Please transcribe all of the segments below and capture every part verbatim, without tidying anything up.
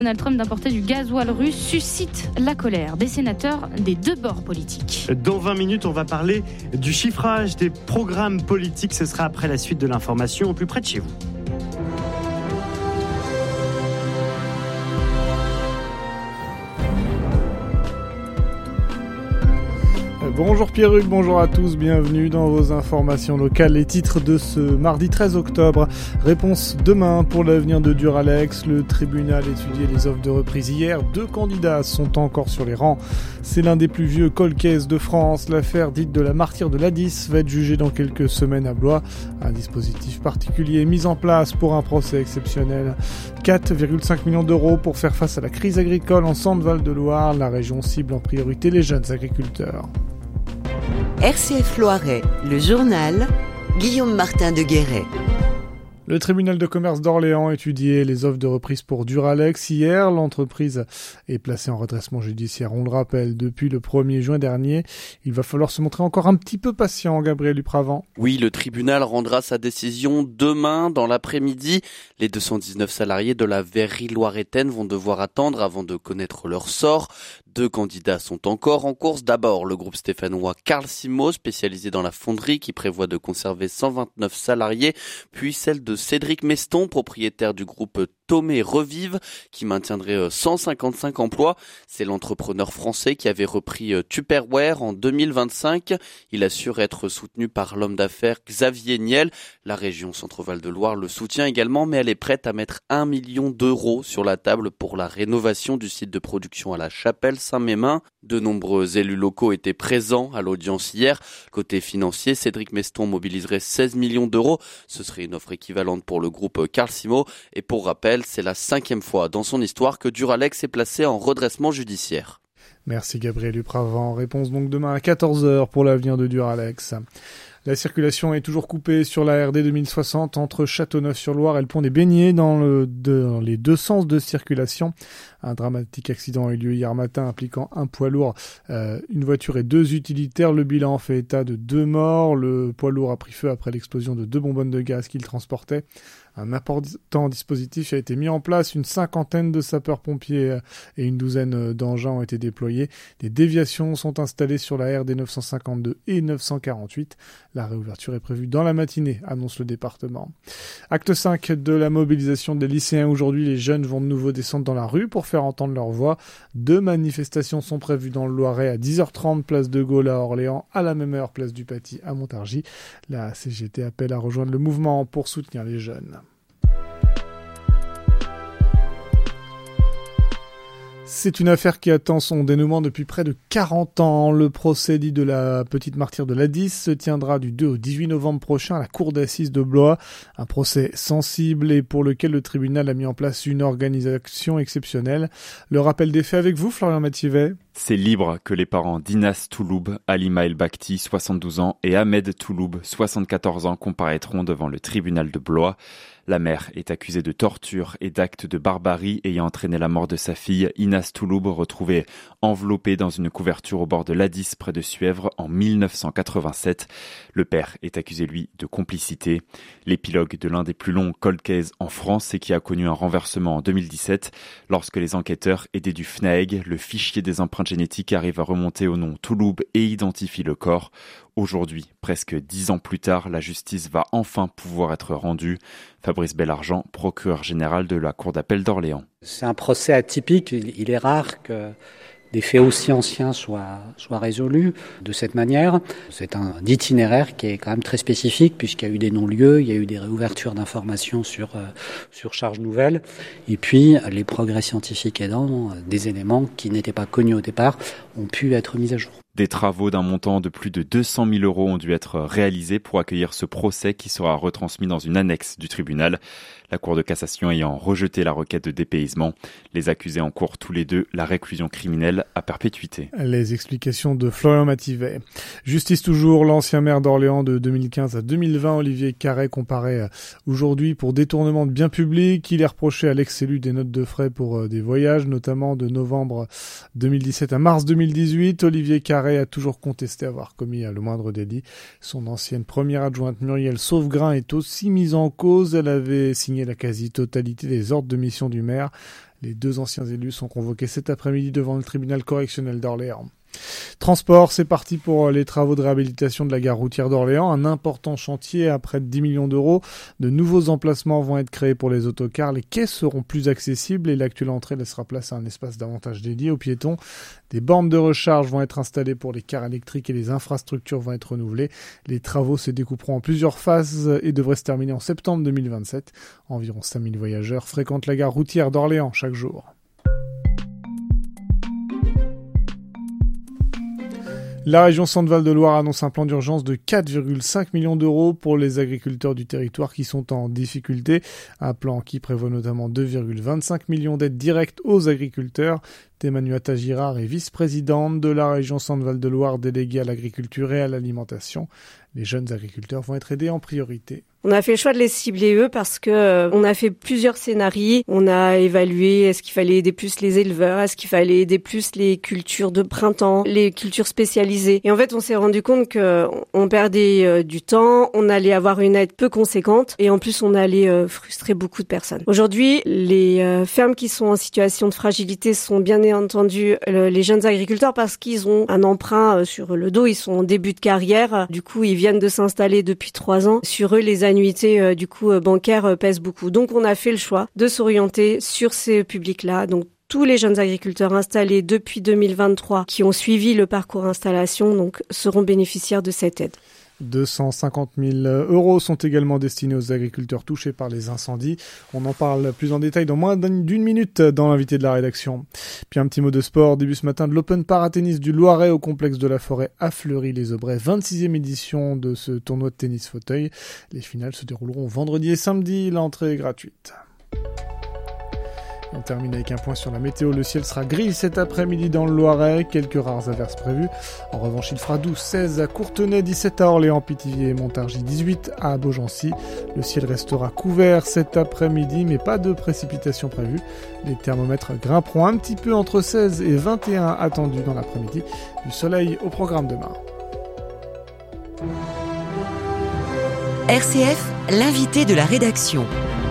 Donald Trump d'importer du gasoil russe suscite la colère des sénateurs des deux bords politiques. Dans vingt minutes, on va parler du chiffrage des programmes politiques. Ce sera après la suite de l'information au plus près de chez vous. Bonjour Pierruc, bonjour à tous, bienvenue dans vos informations locales. Les titres de ce mardi treize octobre. Réponse demain pour l'avenir de Duralex. Le tribunal étudiait les offres de reprise hier. Deux candidats sont encore sur les rangs. C'est l'un des plus vieux cold cases de France. L'affaire dite de la martyre de l'A D I S va être jugée dans quelques semaines à Blois. Un dispositif particulier mis en place pour un procès exceptionnel. quatre virgule cinq millions d'euros pour faire face à la crise agricole en Centre-Val de Loire. La région cible en priorité les jeunes agriculteurs. R C F Loiret, le journal, Guillaume Martin de Guéret. Le tribunal de commerce d'Orléans étudiait les offres de reprise pour Duralex. Hier, l'entreprise est placée en redressement judiciaire. On le rappelle, depuis le premier juin dernier, il va falloir se montrer encore un petit peu patient, Gabriel Dupravant. Oui, le tribunal rendra sa décision demain dans l'après-midi. Les deux cent dix-neuf salariés de la verrerie loiretaine vont devoir attendre avant de connaître leur sort. Deux candidats sont encore en course. D'abord, le groupe stéphanois Carl Simo, spécialisé dans la fonderie, qui prévoit de conserver cent vingt-neuf salariés, puis celle de Cédric Meston, propriétaire du groupe Tomé Revive, qui maintiendrait cent cinquante-cinq emplois. C'est l'entrepreneur français qui avait repris Tupperware en deux mille vingt-cinq. Il assure être soutenu par l'homme d'affaires Xavier Niel. La région Centre-Val de Loire le soutient également, mais elle est prête à mettre un million d'euros sur la table pour la rénovation du site de production à la Chapelle Saint-Mémin. De nombreux élus locaux étaient présents à l'audience hier. Côté financier, Cédric Meston mobiliserait seize millions d'euros. Ce serait une offre équivalente pour le groupe Carl Simo. Et pour rappel, c'est la cinquième fois dans son histoire que Duralex est placé en redressement judiciaire. Merci Gabriel Dupravant. Réponse donc demain à quatorze heures pour l'avenir de Duralex. La circulation est toujours coupée sur la R D deux mille soixante entre Châteauneuf-sur-Loire et le pont des Beignets dans, le, dans les deux sens de circulation. Un dramatique accident a eu lieu hier matin impliquant un poids lourd, euh, une voiture et deux utilitaires. Le bilan fait état de deux morts. Le poids lourd a pris feu après l'explosion de deux bonbonnes de gaz qu'il transportait. Un important dispositif a été mis en place. Une cinquantaine de sapeurs-pompiers et une douzaine d'engins ont été déployés. Des déviations sont installées sur la R D neuf cent cinquante-deux et neuf cent quarante-huit. La réouverture est prévue dans la matinée, annonce le département. Acte cinq de la mobilisation des lycéens. Aujourd'hui, les jeunes vont de nouveau descendre dans la rue pour faire entendre leur voix. Deux manifestations sont prévues dans le Loiret à dix heures trente, place de Gaulle à Orléans, à la même heure, place du Paty à Montargis. La C G T appelle à rejoindre le mouvement pour soutenir les jeunes. C'est une affaire qui attend son dénouement depuis près de quarante ans. Le procès dit de la petite martyre de l'A D I S se tiendra du deux au dix-huit novembre prochain à la cour d'assises de Blois. Un procès sensible et pour lequel le tribunal a mis en place une organisation exceptionnelle. Le rappel des faits avec vous, Florian Mathivet. C'est libre que les parents d'Inas Touloub, Halima El Bakhti, soixante-douze ans, et Ahmed Touloub, soixante-quatorze ans, comparaîtront devant le tribunal de Blois. La mère est accusée de torture et d'actes de barbarie ayant entraîné la mort de sa fille, Inas Touloub, retrouvée enveloppée dans une couverture au bord de l'A D I S près de Suèvre en mille neuf cent quatre-vingt-sept. Le père est accusé, lui, de complicité. L'épilogue de l'un des plus longs cold cases en France et qui a connu un renversement en deux mille dix-sept, lorsque les enquêteurs aidés du F N A E G, le fichier des empreintes génétiques, arrivent à remonter au nom Touloub et identifient le corps. Aujourd'hui, presque dix ans plus tard, la justice va enfin pouvoir être rendue. Fabrice Bellargent, procureur général de la Cour d'appel d'Orléans. C'est un procès atypique. Il est rare que des faits aussi anciens soient, soient résolus de cette manière. C'est un itinéraire qui est quand même très spécifique puisqu'il y a eu des non-lieux, il y a eu des réouvertures d'informations sur, euh, sur charges nouvelles. Et puis, les progrès scientifiques aidant, des éléments qui n'étaient pas connus au départ ont pu être mis à jour. Des travaux d'un montant de plus de deux cent mille euros ont dû être réalisés pour accueillir ce procès qui sera retransmis dans une annexe du tribunal. La Cour de cassation ayant rejeté la requête de dépaysement, les accusés encourent tous les deux la réclusion criminelle à perpétuité. Les explications de Florian Mathivet. Justice toujours, l'ancien maire d'Orléans de deux mille quinze à deux mille vingt, Olivier Carré, comparé aujourd'hui pour détournement de biens publics. Il est reproché à l'ex-élu des notes de frais pour des voyages, notamment de novembre deux mille dix-sept à mars deux mille dix-huit. Olivier Carré a toujours contesté avoir commis le moindre délit. Son ancienne première adjointe Muriel Sauvegrain est aussi mise en cause. Elle avait signé la quasi-totalité des ordres de mission du maire. Les deux anciens élus sont convoqués cet après-midi devant le tribunal correctionnel d'Orléans. Transport, c'est parti pour les travaux de réhabilitation de la gare routière d'Orléans. Un important chantier à près de dix millions d'euros. De nouveaux emplacements vont être créés pour les autocars. Les quais seront plus accessibles et l'actuelle entrée laissera place à un espace davantage dédié aux piétons. Des bornes de recharge vont être installées pour les cars électriques et les infrastructures vont être renouvelées. Les travaux se découperont en plusieurs phases et devraient se terminer en septembre deux mille vingt-sept. Environ cinq mille voyageurs fréquentent la gare routière d'Orléans chaque jour. La région Centre-Val de Loire annonce un plan d'urgence de quatre virgule cinq millions d'euros pour les agriculteurs du territoire qui sont en difficulté. Un plan qui prévoit notamment deux virgule vingt-cinq millions d'aides directes aux agriculteurs. Emmanuata Girard est vice-présidente de la région Centre-Val de Loire déléguée à l'agriculture et à l'alimentation. Les jeunes agriculteurs vont être aidés en priorité. On a fait le choix de les cibler eux parce que euh, on a fait plusieurs scénarios. On a évalué est-ce qu'il fallait aider plus les éleveurs, est-ce qu'il fallait aider plus les cultures de printemps, les cultures spécialisées. Et en fait, on s'est rendu compte que on perdait euh, du temps, on allait avoir une aide peu conséquente et en plus on allait euh, frustrer beaucoup de personnes. Aujourd'hui, les euh, fermes qui sont en situation de fragilité sont bien entendu euh, les jeunes agriculteurs parce qu'ils ont un emprunt euh, sur le dos, ils sont en début de carrière. Du coup, ils viennent de s'installer depuis trois ans. Sur eux, les annuités euh, du coup euh, bancaires euh, pèsent beaucoup. Donc on a fait le choix de s'orienter sur ces publics-là. Donc tous les jeunes agriculteurs installés depuis deux mille vingt-trois qui ont suivi le parcours installation donc seront bénéficiaires de cette aide. deux cent cinquante mille euros sont également destinés aux agriculteurs touchés par les incendies. On en parle plus en détail dans moins d'une minute dans l'invité de la rédaction. Puis un petit mot de sport. Début ce matin de l'Open Paratennis du Loiret au complexe de la Forêt à Fleury-les-Aubrais. vingt-sixième édition de ce tournoi de tennis fauteuil. Les finales se dérouleront vendredi et samedi. L'entrée est gratuite. On termine avec un point sur la météo. Le ciel sera gris cet après-midi dans le Loiret. Quelques rares averses prévues. En revanche, il fera douze, seize à Courtenay, dix-sept à Orléans, Pithiviers et Montargis, dix-huit à Beaugency. Le ciel restera couvert cet après-midi, mais pas de précipitations prévues. Les thermomètres grimperont un petit peu entre seize et vingt et un attendus dans l'après-midi. Du soleil au programme demain. R C F, l'invité de la rédaction.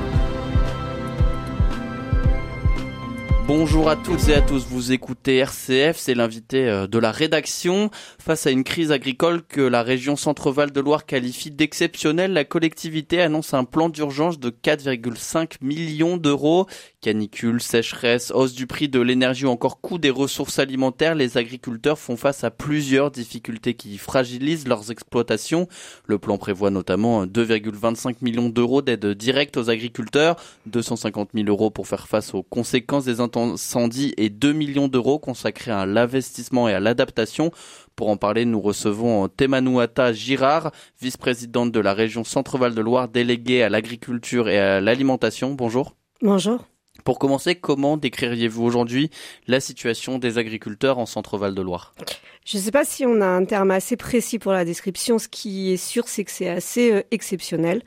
Bonjour à toutes et à tous, vous écoutez R C F, c'est l'invité de la rédaction. Face à une crise agricole que la région Centre-Val de Loire qualifie d'exceptionnelle, la collectivité annonce un plan d'urgence de quatre virgule cinq millions d'euros. Canicule, sécheresse, hausse du prix de l'énergie ou encore coût des ressources alimentaires, les agriculteurs font face à plusieurs difficultés qui fragilisent leurs exploitations. Le plan prévoit notamment deux virgule vingt-cinq millions d'euros d'aide directe aux agriculteurs, deux cent cinquante mille euros pour faire face aux conséquences des incendies et deux millions d'euros consacrés à l'investissement et à l'adaptation. Pour en parler, nous recevons Emmanuata Girard, vice-présidente de la région Centre-Val de Loire, déléguée à l'agriculture et à l'alimentation. Bonjour. Bonjour. Pour commencer, comment décririez-vous aujourd'hui la situation des agriculteurs en Centre-Val de Loire ? Je ne sais pas si on a un terme assez précis pour la description. Ce qui est sûr, c'est que c'est assez euh, exceptionnel,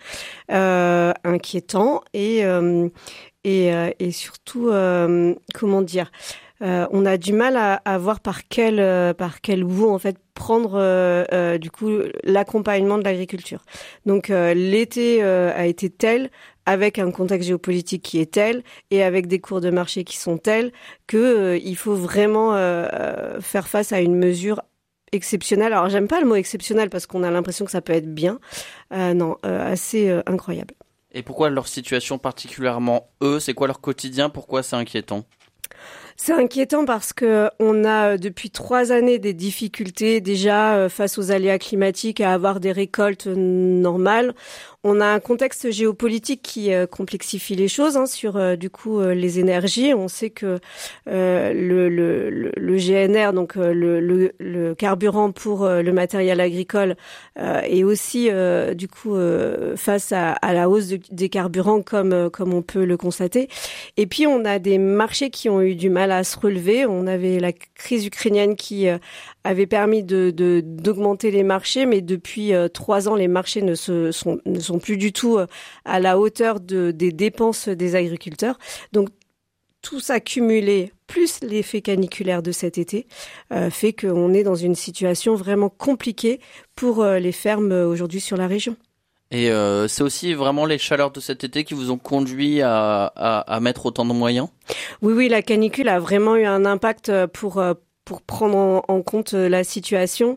euh, inquiétant et euh, et, euh, et surtout, euh, comment dire, euh, on a du mal à, à voir par quel euh, par quel bout en fait prendre euh, euh, du coup l'accompagnement de l'agriculture. Donc euh, l'été euh, a été tel, avec un contexte géopolitique qui est tel et avec des cours de marché qui sont tels que euh, il faut vraiment euh, faire face à une mesure exceptionnelle. Alors j'aime pas le mot exceptionnel parce qu'on a l'impression que ça peut être bien. Euh, non, euh, assez euh, incroyable. Et pourquoi leur situation particulièrement eux ? C'est quoi leur quotidien ? Pourquoi c'est inquiétant ? C'est inquiétant parce que on a depuis trois années des difficultés déjà face aux aléas climatiques à avoir des récoltes normales. On a un contexte géopolitique qui euh, complexifie les choses hein, sur euh, du coup euh, les énergies. On sait que euh, le, le, le, le G N R, donc euh, le, le, le carburant pour euh, le matériel agricole, euh, est aussi euh, du coup euh, face à, à la hausse de, des carburants comme euh, comme on peut le constater. Et puis on a des marchés qui ont eu du mal à se relever. On avait la crise ukrainienne qui euh, avait permis de, de d'augmenter les marchés, mais depuis euh, trois ans les marchés ne se sont ne sont plus du tout à la hauteur de, des dépenses des agriculteurs. Donc, tout ça cumulé, plus l'effet caniculaire de cet été, euh, fait qu'on est dans une situation vraiment compliquée pour euh, les fermes aujourd'hui sur la région. Et euh, c'est aussi vraiment les chaleurs de cet été qui vous ont conduit à, à, à mettre autant de moyens ? Oui, oui, la canicule a vraiment eu un impact pour, pour prendre en, en compte la situation.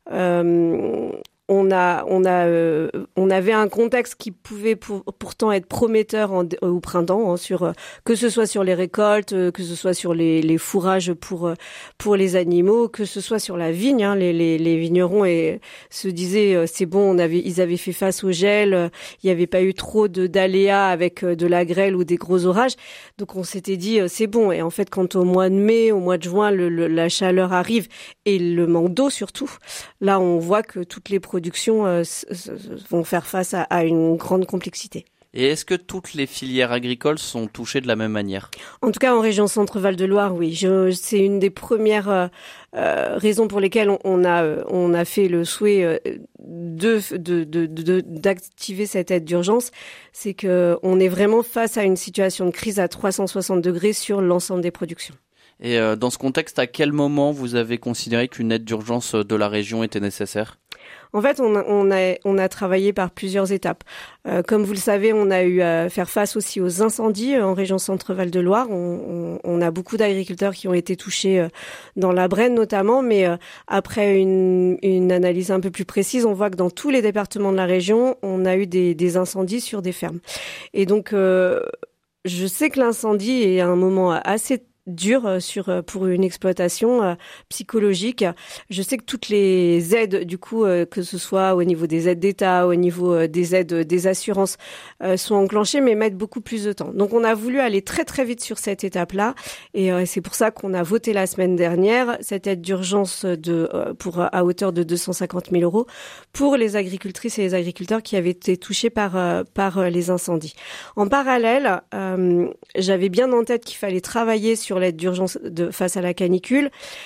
Euh, On a, on a, euh, on avait un contexte qui pouvait pour, pourtant être prometteur en, au printemps, hein, sur euh, que ce soit sur les récoltes, euh, que ce soit sur les, les fourrages pour euh, pour les animaux, que ce soit sur la vigne. Hein, les, les, les vignerons et, se disaient euh, c'est bon, on avait, ils avaient fait face au gel, euh, il n'y avait pas eu trop de d'aléas avec euh, de la grêle ou des gros orages, donc on s'était dit euh, c'est bon. Et en fait, quand au mois de mai, au mois de juin, le, le, la chaleur arrive et le manque d'eau surtout, là on voit que toutes les productions euh, vont faire face à, à une grande complexité. Et est-ce que toutes les filières agricoles sont touchées de la même manière ? En tout cas, en région Centre-Val de Loire, oui. Je, c'est une des premières euh, euh, raisons pour lesquelles on, on a euh, on a fait le souhait euh, de, de, de, de d'activer cette aide d'urgence. C'est que on est vraiment face à une situation de crise à trois cent soixante degrés sur l'ensemble des productions. Et euh, dans ce contexte, à quel moment vous avez considéré qu'une aide d'urgence de la région était nécessaire ? En fait, on a, on a, on a travaillé par plusieurs étapes. Euh, comme vous le savez, on a eu à faire face aussi aux incendies en région Centre-Val de Loire. On, on, on a beaucoup d'agriculteurs qui ont été touchés dans la Brenne notamment, mais après une, une analyse un peu plus précise, on voit que dans tous les départements de la région, on a eu des, des incendies sur des fermes. Et donc, euh, je sais que l'incendie est un moment assez dur sur pour une exploitation euh, psychologique. Je sais que toutes les aides, du coup, euh, que ce soit au niveau des aides d'État, au niveau euh, des aides des assurances, euh, sont enclenchées, mais mettent beaucoup plus de temps. Donc, on a voulu aller très très vite sur cette étape-là, et euh, c'est pour ça qu'on a voté la semaine dernière cette aide d'urgence de euh, pour à hauteur de deux cent cinquante mille euros pour les agricultrices et les agriculteurs qui avaient été touchés par euh, par euh, les incendies. En parallèle, euh, j'avais bien en tête qu'il fallait travailler sur Sur l'aide d'urgence de, face à la canicule.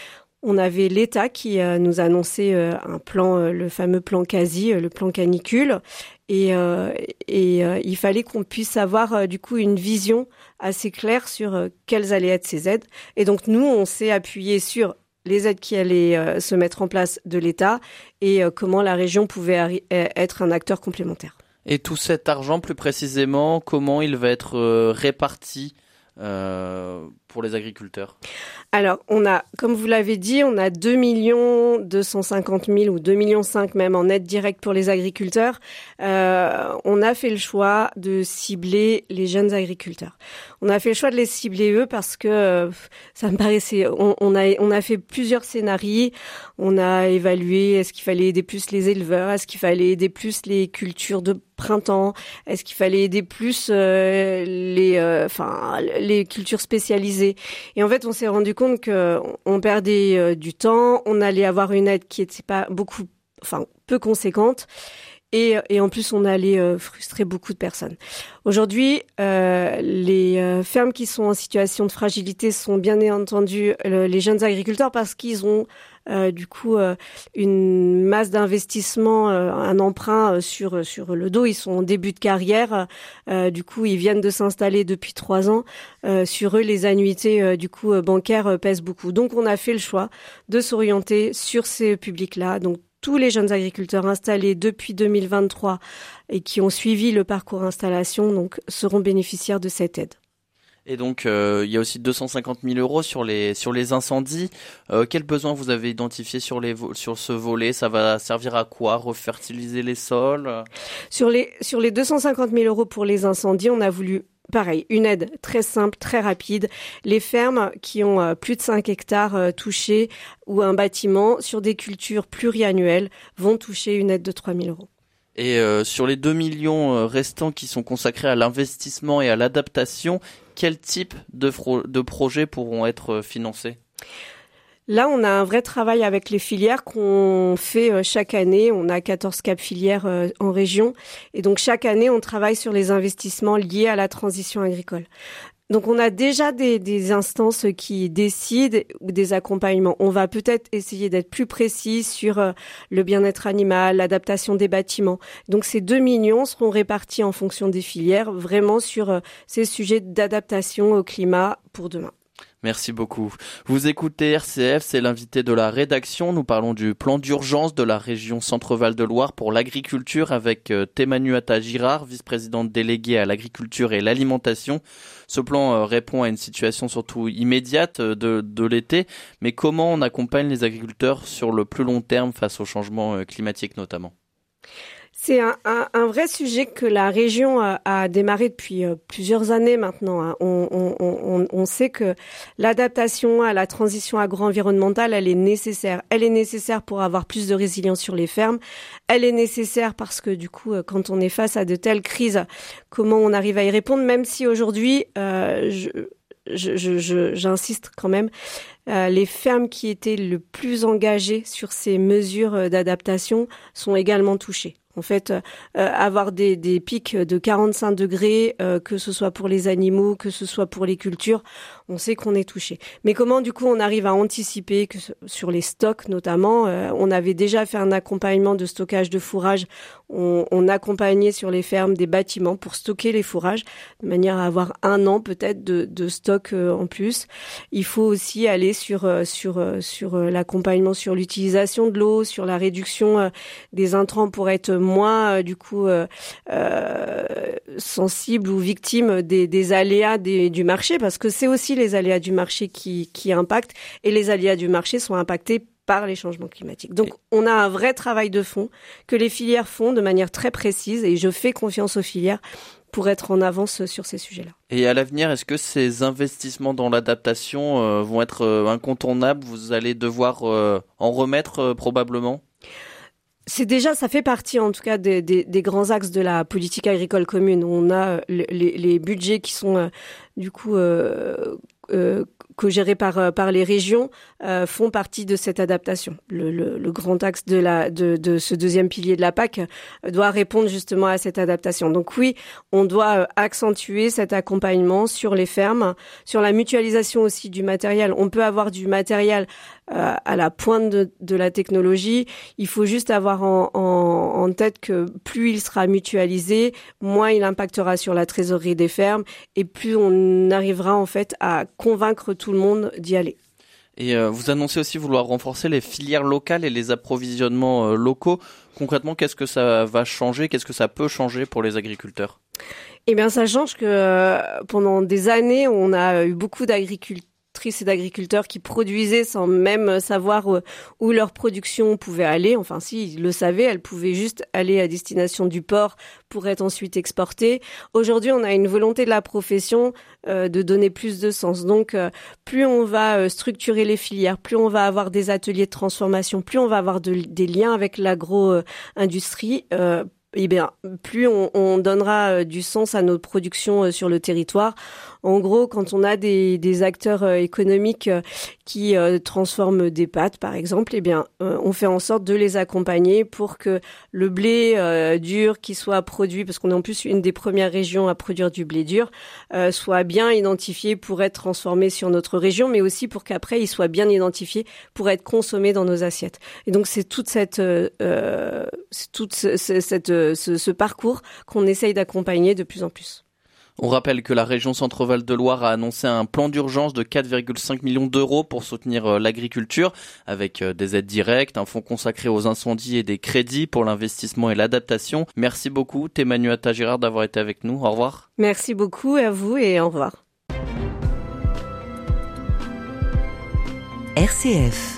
On avait l'État qui euh, nous annonçait euh, un plan, euh, le fameux plan quasi, euh, le plan canicule. Et, euh, et euh, il fallait qu'on puisse avoir euh, du coup une vision assez claire sur euh, quelles allaient être ces aides. Et donc nous, on s'est appuyé sur les aides qui allaient euh, se mettre en place de l'État et euh, comment la région pouvait arri- être un acteur complémentaire. Et tout cet argent, plus précisément, comment il va être euh, réparti Euh, pour les agriculteurs? Alors, on a, comme vous l'avez dit, on a deux millions deux cent cinquante mille ou deux millions cinq même en aide directe pour les agriculteurs. Euh, on a fait le choix de cibler les jeunes agriculteurs. On a fait le choix de les cibler eux parce que euh, ça me paraissait, on, on a on a fait plusieurs scénarios. On a évalué est-ce qu'il fallait aider plus les éleveurs, est-ce qu'il fallait aider plus les cultures de printemps, est-ce qu'il fallait aider plus euh, les euh, enfin les cultures spécialisées. Et en fait, on s'est rendu compte que on perdait euh, du temps, on allait avoir une aide qui était pas beaucoup enfin peu conséquente. Et, et en plus, on allait euh, frustrer beaucoup de personnes. Aujourd'hui, euh, les euh, fermes qui sont en situation de fragilité sont bien entendu euh, les jeunes agriculteurs parce qu'ils ont euh, du coup euh, une masse d'investissement, euh, un emprunt euh, sur sur le dos. Ils sont en début de carrière. Euh, du coup, ils viennent de s'installer depuis trois ans. Euh, sur eux, les annuités euh, du coup euh, bancaires euh, pèsent beaucoup. Donc, on a fait le choix de s'orienter sur ces publics-là. Donc tous les jeunes agriculteurs installés depuis deux mille vingt-trois et qui ont suivi le parcours installation donc, seront bénéficiaires de cette aide. Et donc, euh, il y a aussi deux cent cinquante mille euros sur les, sur les incendies. Euh, quels besoins vous avez identifiés sur, les, sur ce volet? Ça va servir à quoi? Refertiliser les sols? Sur les, sur les deux cent cinquante mille euros pour les incendies, on a voulu pareil, une aide très simple, très rapide. Les fermes qui ont euh, plus de cinq hectares euh, touchés ou un bâtiment sur des cultures pluriannuelles vont toucher une aide de trois mille euros. Et euh, sur les deux millions restants qui sont consacrés à l'investissement et à l'adaptation, quel type de, fro- de projets pourront être financés ? Là, on a un vrai travail avec les filières qu'on fait chaque année. On a quatorze cap filières en région. Et donc, chaque année, on travaille sur les investissements liés à la transition agricole. Donc, on a déjà des, des instances qui décident ou des accompagnements. On va peut-être essayer d'être plus précis sur le bien-être animal, l'adaptation des bâtiments. Donc, ces deux millions seront répartis en fonction des filières, vraiment sur ces sujets d'adaptation au climat pour demain. Merci beaucoup. Vous écoutez R C F, c'est l'invité de la rédaction. Nous parlons du plan d'urgence de la région Centre-Val de Loire pour l'agriculture avec Temanuata Girard, vice-présidente déléguée à l'agriculture et l'alimentation. Ce plan répond à une situation surtout immédiate de, de l'été, mais comment on accompagne les agriculteurs sur le plus long terme face au changement climatique notamment ? C'est un, un, un vrai sujet que la région a, a démarré depuis euh, plusieurs années maintenant. Hein. On, on, on, on sait que l'adaptation à la transition agro-environnementale, elle est nécessaire. Elle est nécessaire pour avoir plus de résilience sur les fermes. Elle est nécessaire parce que du coup, quand on est face à de telles crises, comment on arrive à y répondre, même si aujourd'hui, euh, je, je, je, je, j'insiste quand même, Euh, les fermes qui étaient le plus engagées sur ces mesures d'adaptation sont également touchées. En fait, euh, avoir des, des pics de quarante-cinq degrés, euh, que ce soit pour les animaux, que ce soit pour les cultures, on sait qu'on est touché. Mais comment, du coup, on arrive à anticiper que sur les stocks, notamment, euh, on avait déjà fait un accompagnement de stockage de fourrage. On, on accompagnait sur les fermes des bâtiments pour stocker les fourrages, de manière à avoir un an peut-être de, de stock euh, en plus. Il faut aussi aller sur euh, sur euh, sur euh, l'accompagnement sur l'utilisation de l'eau, sur la réduction euh, des intrants pour être moins euh, du coup euh, euh, sensible ou victime des, des aléas des, du marché, parce que c'est aussi les aléas du marché qui qui impactent, et les aléas du marché sont impactés par les changements climatiques. Donc, on a un vrai travail de fond que les filières font de manière très précise, et je fais confiance aux filières pour être en avance sur ces sujets-là. Et à l'avenir, est-ce que ces investissements dans l'adaptation euh, vont être euh, incontournables ? Vous allez devoir euh, en remettre euh, probablement ? C'est déjà, ça fait partie en tout cas des, des, des grands axes de la politique agricole commune. On a les, les budgets qui sont euh, du coup euh, euh, co-gérés par par les régions, euh, font partie de cette adaptation. Le, le, le grand axe de la de, de ce deuxième pilier de la P A C doit répondre justement à cette adaptation. Donc oui, on doit accentuer cet accompagnement sur les fermes, sur la mutualisation aussi du matériel. On peut avoir du matériel euh, à la pointe de, de la technologie. Il faut juste avoir en, en, en tête que plus il sera mutualisé, moins il impactera sur la trésorerie des fermes, et plus on arrivera en fait à convaincre tout le monde d'y aller. Et euh, vous annoncez aussi vouloir renforcer les filières locales et les approvisionnements euh, locaux. Concrètement, qu'est-ce que ça va changer ? Qu'est-ce que ça peut changer pour les agriculteurs ? Eh bien, ça change que euh, pendant des années, on a eu beaucoup d'agriculteurs et d'agriculteurs qui produisaient sans même savoir où, où leur production pouvait aller. Enfin, si, ils le savaient, elle pouvait juste aller à destination du port pour être ensuite exportée. Aujourd'hui, on a une volonté de la profession euh, de donner plus de sens. Donc, euh, plus on va euh, structurer les filières, plus on va avoir des ateliers de transformation, plus on va avoir de, des liens avec l'agro-industrie, euh, eh bien, plus on, on donnera euh, du sens à notre production euh, sur le territoire. En gros, quand on a des, des acteurs euh, économiques euh, qui euh, transforment des pâtes, par exemple, eh bien, euh, on fait en sorte de les accompagner pour que le blé euh, dur qui soit produit, parce qu'on est en plus une des premières régions à produire du blé dur, euh, soit bien identifié pour être transformé sur notre région, mais aussi pour qu'après il soit bien identifié pour être consommé dans nos assiettes. Et donc c'est toute cette, euh, c'est toute ce, cette, ce, ce parcours qu'on essaye d'accompagner de plus en plus. On rappelle que la région Centre-Val de Loire a annoncé un plan d'urgence de quatre virgule cinq millions d'euros pour soutenir l'agriculture, avec des aides directes, un fonds consacré aux incendies et des crédits pour l'investissement et l'adaptation. Merci beaucoup, Temanuata Girard, d'avoir été avec nous. Au revoir. Merci beaucoup à vous et au revoir. R C F.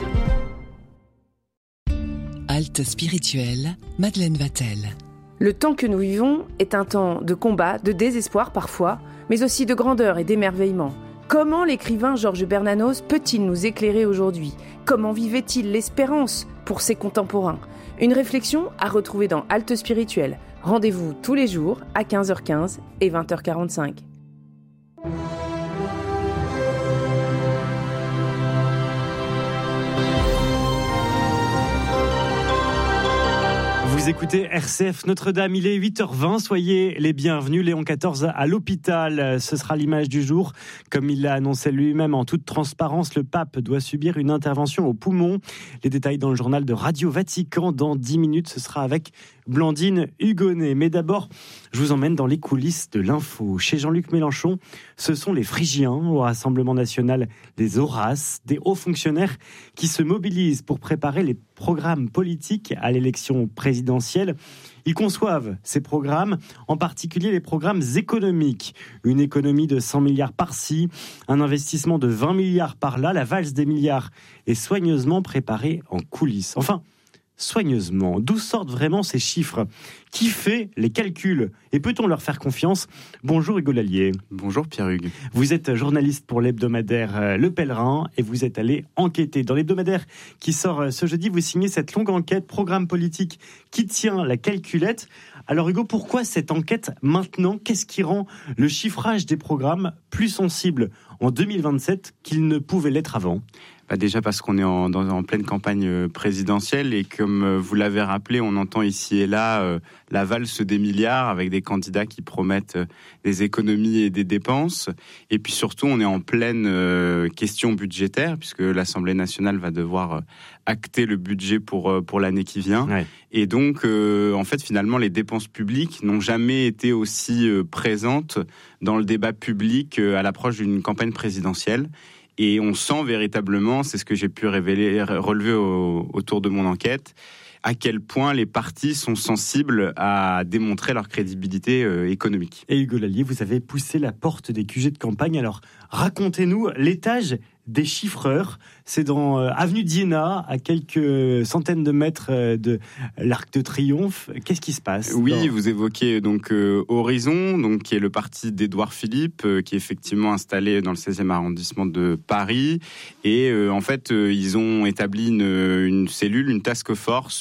Halte spirituelle, Madeleine Vatel. Le temps que nous vivons est un temps de combat, de désespoir parfois, mais aussi de grandeur et d'émerveillement. Comment l'écrivain Georges Bernanos peut-il nous éclairer aujourd'hui ? Comment vivait-il l'espérance pour ses contemporains ? Une réflexion à retrouver dans Halte spirituelle. Rendez-vous tous les jours à quinze heures quinze et vingt heures quarante-cinq. Vous Vous écoutez R C F Notre-Dame, il est huit heures vingt, soyez les bienvenus. Léon quatorze à l'hôpital, ce sera l'image du jour. Comme il l'a annoncé lui-même en toute transparence, le pape doit subir une intervention au poumon. Les détails dans le journal de Radio Vatican. Dans dix minutes, ce sera avec Blandine Hugonnet. Mais d'abord, je vous emmène dans les coulisses de l'info. Chez Jean-Luc Mélenchon, ce sont les Phrygiens au Rassemblement national des Horaces, des hauts fonctionnaires qui se mobilisent pour préparer les programmes politiques à l'élection présidentielle. Ils conçoivent ces programmes, en particulier les programmes économiques. Une économie de cent milliards par-ci, un investissement de vingt milliards par-là. La valse des milliards est soigneusement préparée en coulisses. Enfin, soigneusement. D'où sortent vraiment ces chiffres ? Qui fait les calculs ? Et peut-on leur faire confiance ? Bonjour Hugo Lallier. Bonjour Pierre-Hugues. Vous êtes journaliste pour l'hebdomadaire Le Pèlerin et vous êtes allé enquêter. Dans l'hebdomadaire qui sort ce jeudi, vous signez cette longue enquête, programme politique qui tient la calculette. Alors Hugo, pourquoi cette enquête maintenant ? Qu'est-ce qui rend le chiffrage des programmes plus sensible en deux mille vingt-sept qu'il ne pouvait l'être avant ? Bah déjà parce qu'on est en, dans, en pleine campagne présidentielle et comme vous l'avez rappelé, on entend ici et là euh, la valse des milliards avec des candidats qui promettent des économies et des dépenses. Et puis surtout, on est en pleine euh, question budgétaire puisque l'Assemblée nationale va devoir euh, acter le budget pour euh, pour l'année qui vient. Ouais. Et donc, euh, en fait, finalement, les dépenses publiques n'ont jamais été aussi euh, présentes dans le débat public euh, à l'approche d'une campagne présidentielle. Et on sent véritablement, c'est ce que j'ai pu révéler, relever au, autour de mon enquête, à quel point les partis sont sensibles à démontrer leur crédibilité euh, économique. Et Hugo Lallier, vous avez poussé la porte des Q G de campagne. Alors, racontez-nous l'étage des chiffreurs. C'est dans euh, avenue d'Iéna, à quelques centaines de mètres euh, de l'Arc de Triomphe. Qu'est-ce qui se passe ? Oui, dans... vous évoquez donc euh, Horizon, donc qui est le parti d'Édouard Philippe, euh, qui est effectivement installé dans le seizième arrondissement de Paris. Et euh, en fait, euh, ils ont établi une, une cellule, une task force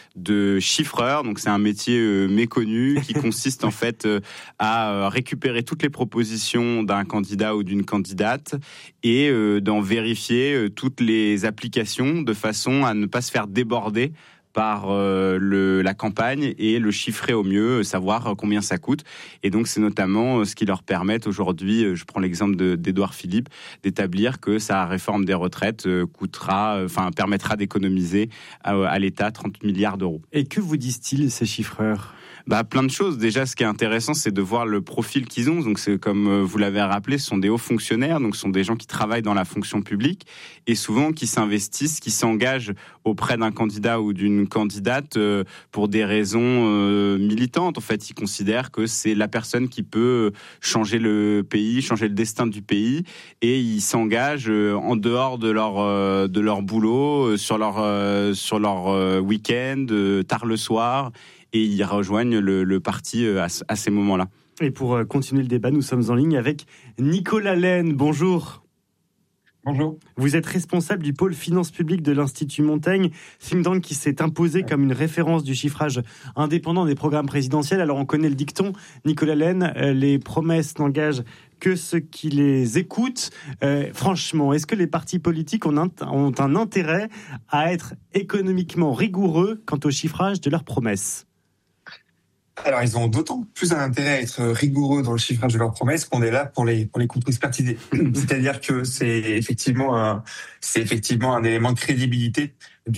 de chiffreurs. Donc c'est un métier euh, méconnu qui consiste en fait euh, à récupérer toutes les propositions d'un candidat ou d'une candidate et euh, d'en vérifier euh, toutes les applications de façon à ne pas se faire déborder par euh, le, la campagne et le chiffrer au mieux, savoir combien ça coûte. Et donc, c'est notamment euh, ce qui leur permet aujourd'hui, euh, je prends l'exemple de, d'Édouard Philippe, d'établir que sa réforme des retraites euh, coûtera, enfin, euh, permettra d'économiser à, à l'État trente milliards d'euros. Et que vous disent-ils, ces chiffreurs ? Bah, plein de choses. Déjà, ce qui est intéressant, c'est de voir le profil qu'ils ont. Donc, c'est comme vous l'avez rappelé, ce sont des hauts fonctionnaires. Donc, ce sont des gens qui travaillent dans la fonction publique et souvent qui s'investissent, qui s'engagent auprès d'un candidat ou d'une candidate euh, pour des raisons euh, militantes. En fait, ils considèrent que c'est la personne qui peut changer le pays, changer le destin du pays, et ils s'engagent euh, en dehors de leur euh, de leur boulot, euh, sur leur euh, sur leur euh, week-end, euh, tard le soir. Et ils rejoignent le, le parti à, à ces moments-là. Et pour continuer le débat, nous sommes en ligne avec Nicolas Laine. Bonjour. Bonjour. Vous êtes responsable du pôle finances publiques de l'Institut Montaigne, think tank qui s'est imposé comme une référence du chiffrage indépendant des programmes présidentiels. Alors on connaît le dicton, Nicolas Laine, les promesses n'engagent que ceux qui les écoutent. Euh, franchement, est-ce que les partis politiques ont un, ont un intérêt à être économiquement rigoureux quant au chiffrage de leurs promesses ? Alors, ils ont d'autant plus un intérêt à être rigoureux dans le chiffrage de leurs promesses qu'on est là pour les pour les contre-expertiser. C'est-à-dire que c'est effectivement un c'est effectivement un élément de crédibilité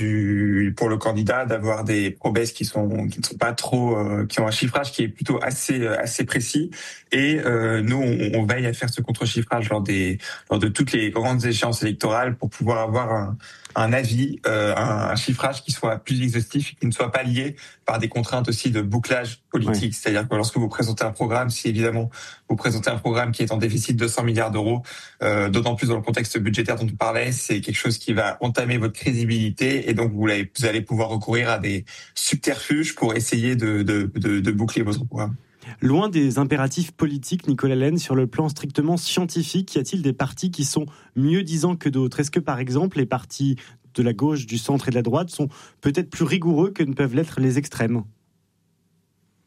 du pour le candidat d'avoir des promesses qui sont qui ne sont pas trop euh, qui ont un chiffrage qui est plutôt assez assez précis. Et euh, nous, on, on veille à faire ce contre-chiffrage lors des lors de toutes les grandes échéances électorales pour pouvoir avoir un un avis, euh, un, un chiffrage qui soit plus exhaustif, qui ne soit pas lié par des contraintes aussi de bouclage politique. Ouais. C'est-à-dire que lorsque vous présentez un programme, si évidemment vous présentez un programme qui est en déficit de cent milliards d'euros, euh, d'autant plus dans le contexte budgétaire dont on parlait, c'est quelque chose qui va entamer votre crédibilité et donc vous allez, vous allez pouvoir recourir à des subterfuges pour essayer de, de, de, de boucler votre programme. Loin des impératifs politiques, Nicolas Laine, sur le plan strictement scientifique, y a-t-il des partis qui sont mieux disants que d'autres ? Est-ce que, par exemple, les partis de la gauche, du centre et de la droite sont peut-être plus rigoureux que ne peuvent l'être les extrêmes ?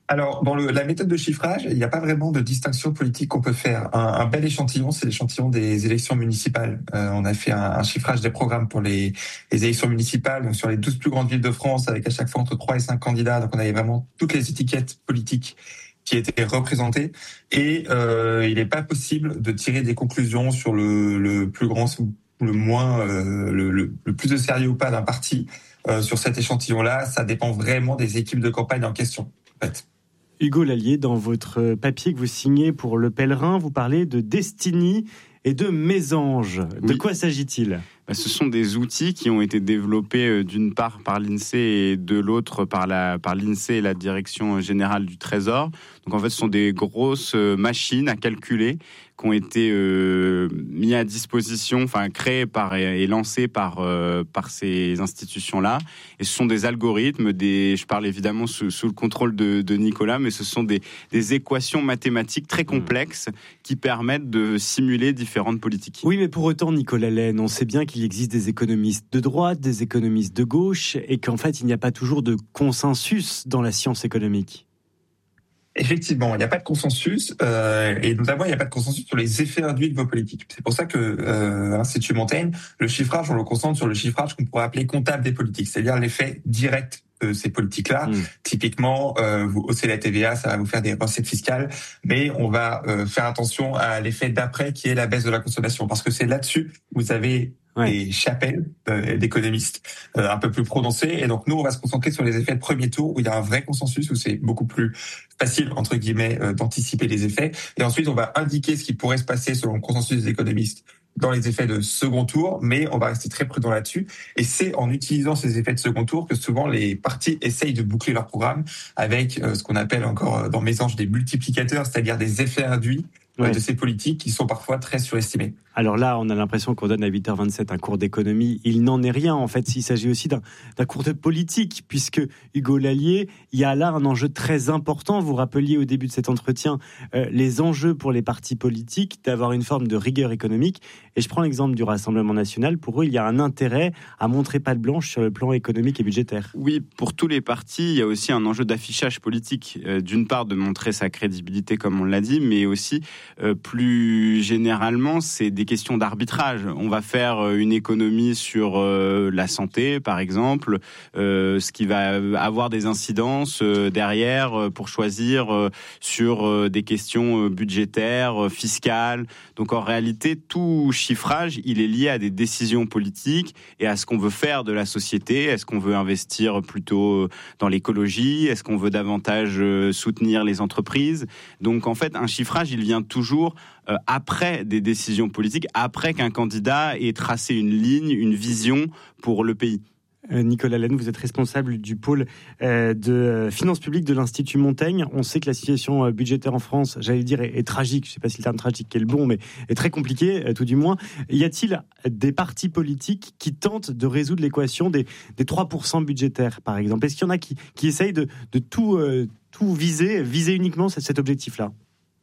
Alors, dans le, la méthode de chiffrage, il n'y a pas vraiment de distinction politique qu'on peut faire. Un, un bel échantillon, c'est l'échantillon des élections municipales. Euh, on a fait un, un chiffrage des programmes pour les, les élections municipales, donc sur les douze plus grandes villes de France, avec à chaque fois entre trois et cinq candidats. Donc, on avait vraiment toutes les étiquettes politiques qui étaient représentées. Et euh, il n'est pas possible de tirer des conclusions sur le, le plus grand ou le moins, euh, le, le, le plus de sérieux ou pas d'un parti euh, sur cet échantillon-là. Ça dépend vraiment des équipes de campagne en question, en fait. Hugo Lallier, dans votre papier que vous signez pour Le Pèlerin, vous parlez de Destiny et de Mésange. De oui. quoi s'agit-il ? Ce sont des outils qui ont été développés d'une part par l'INSEE et de l'autre par, la, par l'INSEE et la Direction Générale du Trésor. Donc en fait, ce sont des grosses machines à calculer qui ont été euh, mis à disposition, enfin créées par, et, et lancées par, euh, par ces institutions-là. Et ce sont des algorithmes, des, je parle évidemment sous, sous le contrôle de, de Nicolas, mais ce sont des, des équations mathématiques très complexes qui permettent de simuler différentes politiques. Oui, mais pour autant, Nicolas Laine, on sait bien qu'il existe des économistes de droite, des économistes de gauche, et qu'en fait, il n'y a pas toujours de consensus dans la science économique. Effectivement, il n'y a pas de consensus, euh, et notamment il n'y a pas de consensus sur les effets induits de vos politiques. C'est pour ça que euh, l'Institut Montaigne, le chiffrage, on le concentre sur le chiffrage qu'on pourrait appeler comptable des politiques, c'est-à-dire l'effet direct de ces politiques-là. Mmh. Typiquement, euh, vous haussez la T V A, ça va vous faire des recettes fiscales, mais on va euh, faire attention à l'effet d'après qui est la baisse de la consommation, parce que c'est là-dessus que vous avez ouais. des chapelles euh, d'économistes euh, un peu plus prononcées, et donc nous on va se concentrer sur les effets de premier tour où il y a un vrai consensus, où c'est beaucoup plus facile entre guillemets euh, d'anticiper les effets, et ensuite on va indiquer ce qui pourrait se passer selon le consensus des économistes dans les effets de second tour, mais on va rester très prudent là-dessus. Et c'est en utilisant ces effets de second tour que souvent les partis essayent de boucler leur programme avec euh, ce qu'on appelle encore dans Mésange des multiplicateurs, c'est-à-dire des effets induits euh, ouais. de ces politiques qui sont parfois très surestimés. Alors là, on a l'impression qu'on donne à huit heures vingt-sept un cours d'économie. Il n'en est rien, en fait. Il s'agit aussi d'un, d'un cours de politique, puisque, Hugo Lallier, il y a là un enjeu très important. Vous rappeliez au début de cet entretien euh, les enjeux pour les partis politiques d'avoir une forme de rigueur économique. Et je prends l'exemple du Rassemblement national. Pour eux, il y a un intérêt à montrer patte blanche sur le plan économique et budgétaire. Oui, pour tous les partis, il y a aussi un enjeu d'affichage politique. Euh, d'une part, de montrer sa crédibilité, comme on l'a dit, mais aussi, euh, plus généralement, c'est des questions d'arbitrage. On va faire une économie sur euh, la santé, par exemple, euh, ce qui va avoir des incidences euh, derrière euh, pour choisir euh, sur euh, des questions budgétaires, euh, fiscales. Donc en réalité, tout chiffrage, il est lié à des décisions politiques et à ce qu'on veut faire de la société. Est-ce qu'on veut investir plutôt dans l'écologie ? Est-ce qu'on veut davantage soutenir les entreprises ? Donc en fait, un chiffrage, il vient toujours euh, après des décisions politiques, après qu'un candidat ait tracé une ligne, une vision pour le pays. Nicolas Laine, vous êtes responsable du pôle euh, de finances publiques de l'Institut Montaigne. On sait que la situation budgétaire en France, j'allais dire, est, est tragique. Je ne sais pas si le terme tragique est le bon, mais est très compliqué, euh, tout du moins. Y a-t-il des partis politiques qui tentent de résoudre l'équation des, des trois pour cent budgétaires, par exemple ? Est-ce qu'il y en a qui, qui essayent de, de tout, euh, tout viser, viser uniquement cet, cet objectif-là ?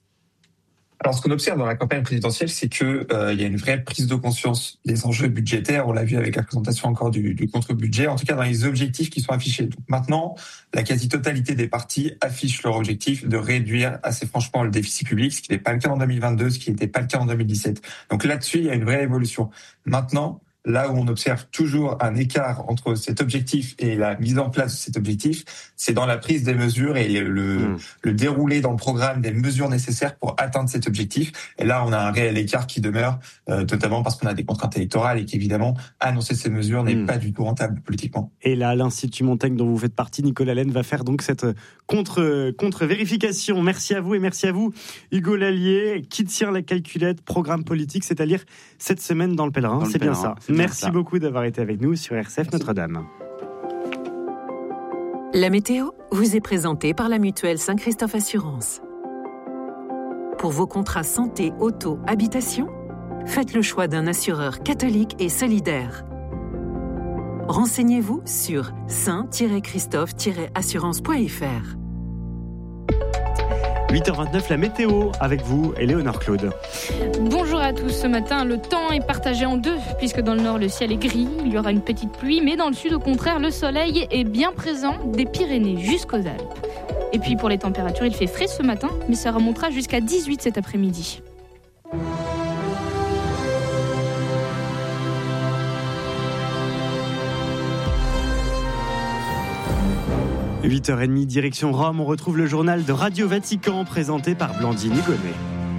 Alors, ce qu'on observe dans la campagne présidentielle, c'est que euh, il y a une vraie prise de conscience des enjeux budgétaires. On l'a vu avec la présentation encore du, du contre-budget, en tout cas dans les objectifs qui sont affichés. Donc maintenant, la quasi-totalité des partis affichent leur objectif de réduire assez franchement le déficit public, ce qui n'est pas le cas en deux mille vingt-deux, ce qui n'était pas le cas en deux mille dix-sept. Donc là-dessus, il y a une vraie évolution. Maintenant, là où on observe toujours un écart entre cet objectif et la mise en place de cet objectif, c'est dans la prise des mesures et le, mmh. le déroulé dans le programme des mesures nécessaires pour atteindre cet objectif. Et là, on a un réel écart qui demeure, euh, notamment parce qu'on a des contraintes électorales et qu'évidemment, annoncer ces mesures n'est mmh. pas du tout rentable politiquement. Et là, l'Institut Montaigne dont vous faites partie, Nicolas Laine, va faire donc cette contre, contre-vérification. Merci à vous et merci à vous, Hugo Lallier, qui tient la calculette programme politique, c'est à dire cette semaine dans le Pèlerin. Dans c'est le bien Pèlerin, ça. C'est Merci bien ça. beaucoup d'avoir été avec nous sur R C F Notre-Dame. La météo vous est présentée par la mutuelle Saint-Christophe Assurance. Pour vos contrats santé, auto, habitation, faites le choix d'un assureur catholique et solidaire. Renseignez-vous sur saint tiret christophe tiret assurance point f r. huit heures vingt-neuf, la météo avec vous, Éléonore Claude. Bonjour à tous. Ce matin, le temps est partagé en deux, puisque dans le nord, le ciel est gris. Il y aura une petite pluie, mais dans le sud, au contraire, le soleil est bien présent des Pyrénées jusqu'aux Alpes. Et puis pour les températures, il fait frais ce matin, mais ça remontera jusqu'à dix-huit cet après-midi. huit heures trente, direction Rome, on retrouve le journal de Radio Vatican présenté par Blandine Hugonnet.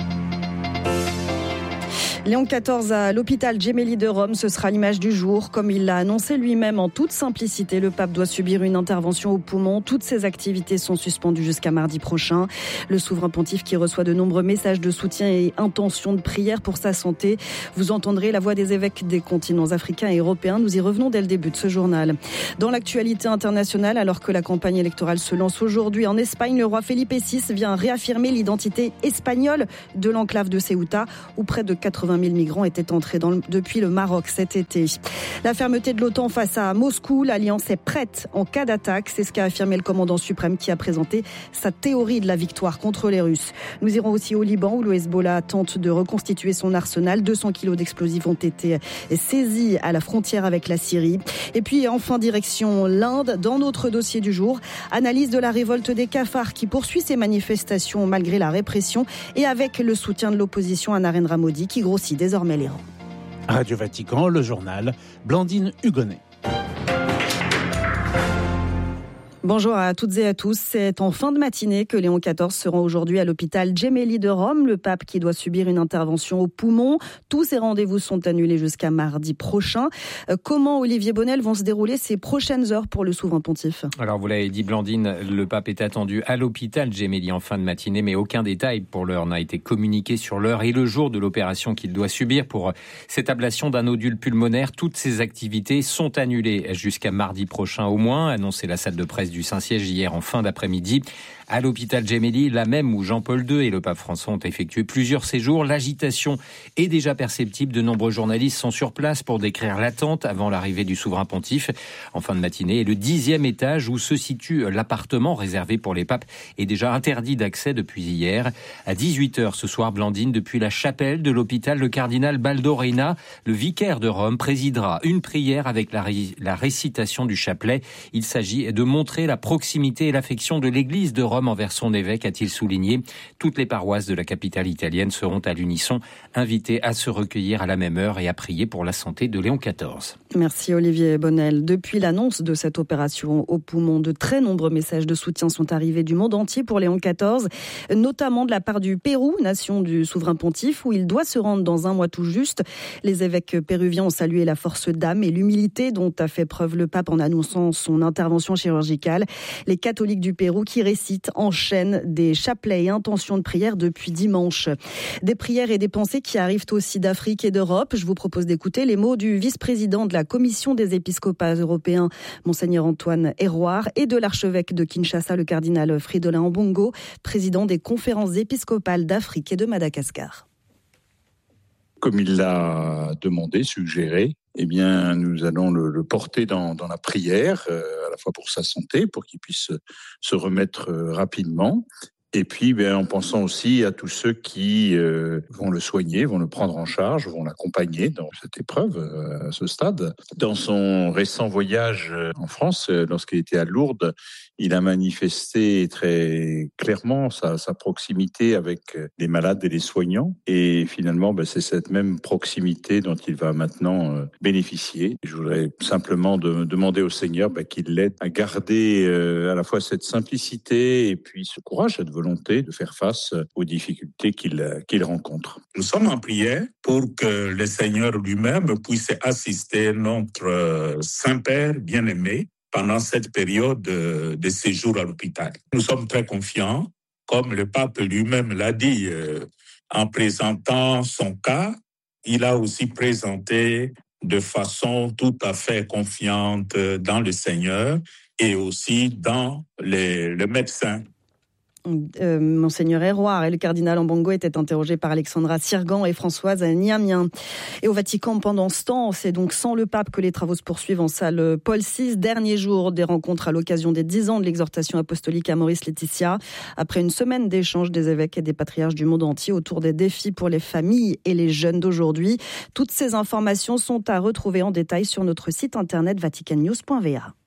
Léon quatorze à l'hôpital Gemelli de Rome, ce sera l'image du jour. Comme il l'a annoncé lui-même en toute simplicité, le pape doit subir une intervention au poumon. Toutes ses activités sont suspendues jusqu'à mardi prochain. Le souverain pontife qui reçoit de nombreux messages de soutien et intentions de prière pour sa santé. Vous entendrez la voix des évêques des continents africains et européens. Nous y revenons dès le début de ce journal. Dans l'actualité internationale, alors que la campagne électorale se lance aujourd'hui en Espagne, le roi Felipe six vient réaffirmer l'identité espagnole de l'enclave de Ceuta, où près de quatre-vingt mille migrants étaient entrés dans le, depuis le Maroc cet été. La fermeté de l'OTAN face à Moscou, l'alliance est prête en cas d'attaque. C'est ce qu'a affirmé le commandant suprême qui a présenté sa théorie de la victoire contre les Russes. Nous irons aussi au Liban où le Hezbollah tente de reconstituer son arsenal. deux cents kilos d'explosifs ont été saisis à la frontière avec la Syrie. Et puis enfin direction l'Inde. Dans notre dossier du jour, analyse de la révolte des cafards qui poursuit ses manifestations malgré la répression et avec le soutien de l'opposition à Narendra Modi qui grossit désormais les rangs. Radio Vatican, le journal, Blandine Hugonnet. Bonjour à toutes et à tous. C'est en fin de matinée que Léon quatorze se rend aujourd'hui à l'hôpital Gemelli de Rome, le pape qui doit subir une intervention au poumon. Tous ces rendez-vous sont annulés jusqu'à mardi prochain. Comment, Olivier Bonnel, vont se dérouler ces prochaines heures pour le souverain pontife ? Alors, vous l'avez dit, Blandine, le pape est attendu à l'hôpital Gemelli en fin de matinée, mais aucun détail pour l'heure n'a été communiqué sur l'heure et le jour de l'opération qu'il doit subir pour cette ablation d'un nodule pulmonaire. Toutes ces activités sont annulées jusqu'à mardi prochain au moins, annoncé la salle de presse du Saint-Siège hier en fin d'après-midi. À l'hôpital Gemelli, là même où Jean-Paul deux et le pape François ont effectué plusieurs séjours, l'agitation est déjà perceptible. De nombreux journalistes sont sur place pour décrire l'attente avant l'arrivée du souverain pontife. En fin de matinée, le dixième étage où se situe l'appartement réservé pour les papes est déjà interdit d'accès depuis hier. À dix-huit heures ce soir, Blandine, depuis la chapelle de l'hôpital, le cardinal Baldo Reina, le vicaire de Rome, présidera une prière avec la, ré- la récitation du chapelet. Il s'agit de montrer la proximité et l'affection de l'église de Rome envers son évêque, a-t-il souligné. Toutes les paroisses de la capitale italienne seront à l'unisson invitées à se recueillir à la même heure et à prier pour la santé de Léon quatorze. Merci Olivier Bonnel. Depuis l'annonce de cette opération au poumon, de très nombreux messages de soutien sont arrivés du monde entier pour Léon quatorze, notamment de la part du Pérou, nation du souverain pontife, où il doit se rendre dans un mois tout juste. Les évêques péruviens ont salué la force d'âme et l'humilité dont a fait preuve le pape en annonçant son intervention chirurgicale. Les catholiques du Pérou qui récitent enchaînent des chapelets et intentions de prière depuis dimanche. Des prières et des pensées qui arrivent aussi d'Afrique et d'Europe. Je vous propose d'écouter les mots du vice-président de la Commission des épiscopats européens, Monseigneur Antoine Héroard, et de l'archevêque de Kinshasa, le cardinal Fridolin Ambongo, président des conférences épiscopales d'Afrique et de Madagascar. Comme il l'a demandé, suggéré, eh bien, nous allons le, le porter dans, dans la prière, euh, à la fois pour sa santé, pour qu'il puisse se remettre euh, rapidement. Et puis, bien, en pensant aussi à tous ceux qui euh, vont le soigner, vont le prendre en charge, vont l'accompagner dans cette épreuve euh, à ce stade. Dans son récent voyage en France, euh, lorsqu'il était à Lourdes, il a manifesté très clairement sa, sa proximité avec les malades et les soignants. Et finalement, ben, c'est cette même proximité dont il va maintenant euh, bénéficier. Je voudrais simplement de, demander au Seigneur ben, qu'il l'aide à garder euh, à la fois cette simplicité et puis ce courage, cette volonté de faire face aux difficultés qu'il, qu'il rencontre. Nous sommes en prière pour que le Seigneur lui-même puisse assister notre Saint-Père bien-aimé pendant cette période de séjour à l'hôpital. Nous sommes très confiants, comme le pape lui-même l'a dit, euh, en présentant son cas, il a aussi présenté de façon tout à fait confiante dans le Seigneur et aussi dans les, le médecin. Euh, Monseigneur Héroard et le cardinal Ambongo étaient interrogés par Alexandra Sirgan et Françoise Niamien. Et au Vatican, pendant ce temps, c'est donc sans le pape que les travaux se poursuivent en salle Paul six. Dernier jour des rencontres à l'occasion des dix ans de l'exhortation apostolique à Maurice Laetitia. Après une semaine d'échanges des évêques et des patriarches du monde entier autour des défis pour les familles et les jeunes d'aujourd'hui. Toutes ces informations sont à retrouver en détail sur notre site internet vatican news point v a.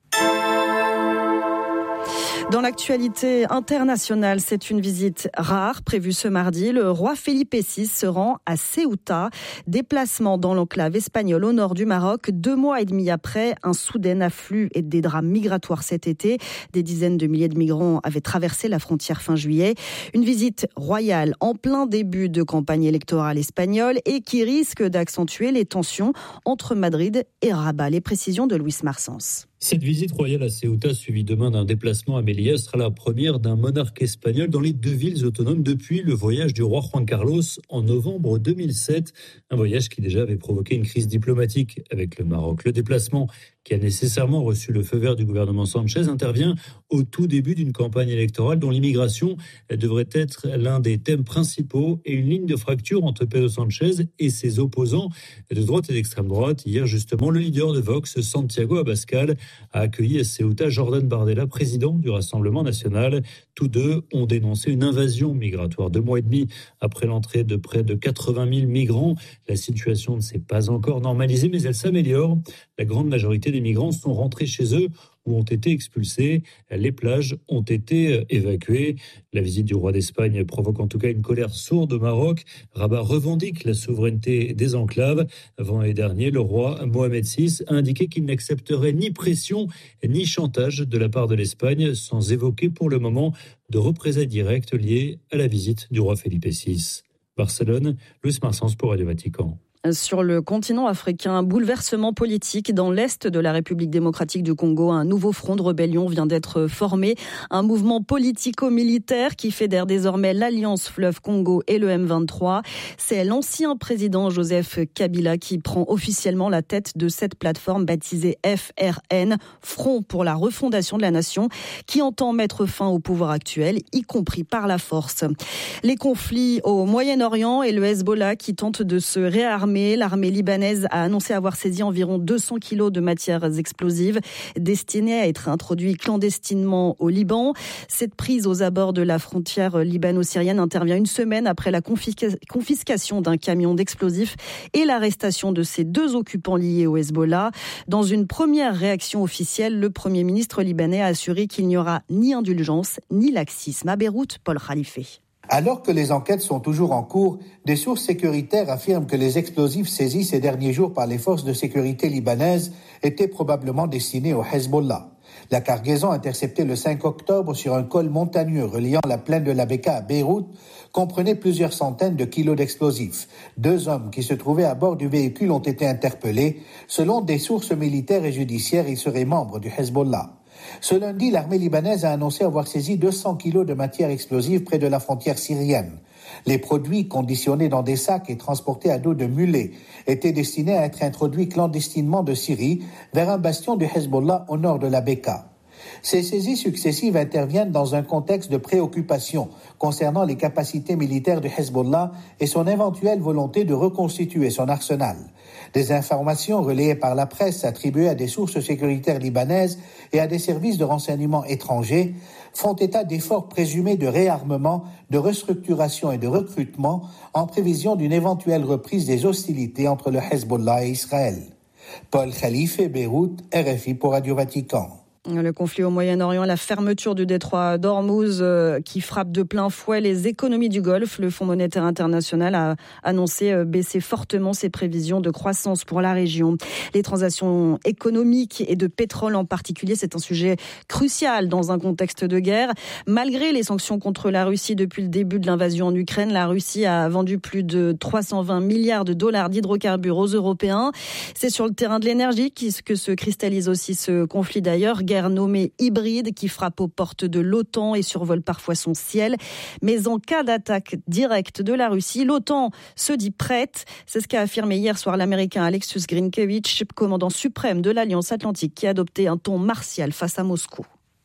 Dans l'actualité internationale, c'est une visite rare prévue ce mardi. Le roi Felipe six se rend à Ceuta, déplacement dans l'enclave espagnole au nord du Maroc, deux mois et demi après un soudain afflux et des drames migratoires cet été. Des dizaines de milliers de migrants avaient traversé la frontière fin juillet. Une visite royale en plein début de campagne électorale espagnole et qui risque d'accentuer les tensions entre Madrid et Rabat. Les précisions de Luis Marsens. Cette visite royale à Ceuta, suivie demain d'un déplacement à Melilla, sera la première d'un monarque espagnol dans les deux villes autonomes depuis le voyage du roi Juan Carlos en novembre deux mille sept. Un voyage qui déjà avait provoqué une crise diplomatique avec le Maroc. Le déplacement, qui a nécessairement reçu le feu vert du gouvernement Sanchez, intervient au tout début d'une campagne électorale dont l'immigration devrait être l'un des thèmes principaux et une ligne de fracture entre Pedro Sanchez et ses opposants de droite et d'extrême droite. Hier, justement, le leader de Vox, Santiago Abascal, a accueilli à Ceuta Jordan Bardella, président du Rassemblement national. Tous deux ont dénoncé une invasion migratoire. Deux mois et demi après l'entrée de près de quatre-vingt mille migrants, la situation ne s'est pas encore normalisée, mais elle s'améliore. La grande majorité des migrants sont rentrés chez eux ou ont été expulsés. Les plages ont été évacuées. La visite du roi d'Espagne provoque en tout cas une colère sourde au Maroc. Rabat revendique la souveraineté des enclaves. Vendredi dernier, le roi Mohamed six a indiqué qu'il n'accepterait ni pression ni chantage de la part de l'Espagne, sans évoquer pour le moment de représailles directes liées à la visite du roi Felipe six. Barcelone, Luis Marsens pour Radio Vatican. Sur le continent africain, un bouleversement politique dans l'est de la République démocratique du Congo. Un nouveau front de rébellion vient d'être formé. Un mouvement politico-militaire qui fédère désormais l'Alliance Fleuve Congo et le M vingt-trois. C'est l'ancien président Joseph Kabila qui prend officiellement la tête de cette plateforme baptisée F R N, Front pour la refondation de la nation, qui entend mettre fin au pouvoir actuel, y compris par la force. Les conflits au Moyen-Orient et le Hezbollah qui tente de se réarmer. L'armée libanaise a annoncé avoir saisi environ deux cents kilos de matières explosives destinées à être introduites clandestinement au Liban. Cette prise aux abords de la frontière libano-syrienne intervient une semaine après la confisca- confiscation d'un camion d'explosifs et l'arrestation de ces deux occupants liés au Hezbollah. Dans une première réaction officielle, le Premier ministre libanais a assuré qu'il n'y aura ni indulgence ni laxisme. À Beyrouth, Paul Khalife. Alors que les enquêtes sont toujours en cours, des sources sécuritaires affirment que les explosifs saisis ces derniers jours par les forces de sécurité libanaises étaient probablement destinés au Hezbollah. La cargaison interceptée le cinq octobre sur un col montagneux reliant la plaine de la Beka à Beyrouth comprenait plusieurs centaines de kilos d'explosifs. Deux hommes qui se trouvaient à bord du véhicule ont été interpellés. Selon des sources militaires et judiciaires, ils seraient membres du Hezbollah. Ce lundi, l'armée libanaise a annoncé avoir saisi deux cents kilos de matières explosives près de la frontière syrienne. Les produits, conditionnés dans des sacs et transportés à dos de mulets, étaient destinés à être introduits clandestinement de Syrie vers un bastion du Hezbollah au nord de la Beka. Ces saisies successives interviennent dans un contexte de préoccupation concernant les capacités militaires du Hezbollah et son éventuelle volonté de reconstituer son arsenal. Des informations relayées par la presse attribuées à des sources sécuritaires libanaises et à des services de renseignement étrangers font état d'efforts présumés de réarmement, de restructuration et de recrutement en prévision d'une éventuelle reprise des hostilités entre le Hezbollah et Israël. Paul Khalife, Beyrouth, R F I pour Radio Vatican. Le conflit au Moyen-Orient, la fermeture du détroit d'Ormuz euh, qui frappe de plein fouet les économies du Golfe. Le Fonds monétaire international a annoncé euh, baisser fortement ses prévisions de croissance pour la région. Les transactions économiques et de pétrole en particulier, c'est un sujet crucial dans un contexte de guerre. Malgré les sanctions contre la Russie depuis le début de l'invasion en Ukraine, la Russie a vendu plus de trois cent vingt milliards de dollars d'hydrocarbures aux Européens. C'est sur le terrain de l'énergie que se cristallise aussi ce conflit d'ailleurs. Guerre nommée hybride qui frappe aux portes de l'OTAN et survole parfois son ciel. Mais en cas d'attaque directe de la Russie, l'OTAN se dit prête. C'est ce qu'a affirmé hier soir l'Américain Alexus Grinkevich, commandant suprême de l'Alliance Atlantique, qui a adopté un ton martial face à Moscou.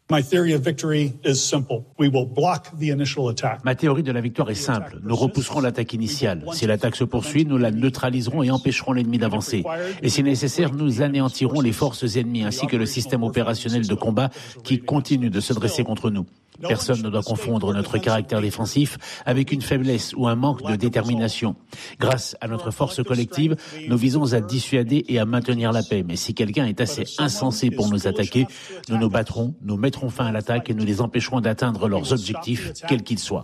Ma théorie de la victoire est simple. Nous repousserons l'attaque initiale. Si l'attaque se poursuit, nous la neutraliserons et empêcherons l'ennemi d'avancer. Et si nécessaire, nous anéantirons les forces ennemies ainsi que le système opérationnel de combat qui continue de se dresser contre nous. Personne ne doit confondre notre caractère défensif avec une faiblesse ou un manque de détermination. Grâce à notre force collective, nous visons à dissuader et à maintenir la paix. Mais si quelqu'un est assez insensé pour nous attaquer, nous nous battrons, nous mettrons fin à l'attaque et nous les empêcherons d'atteindre leurs objectifs, quels qu'ils soient.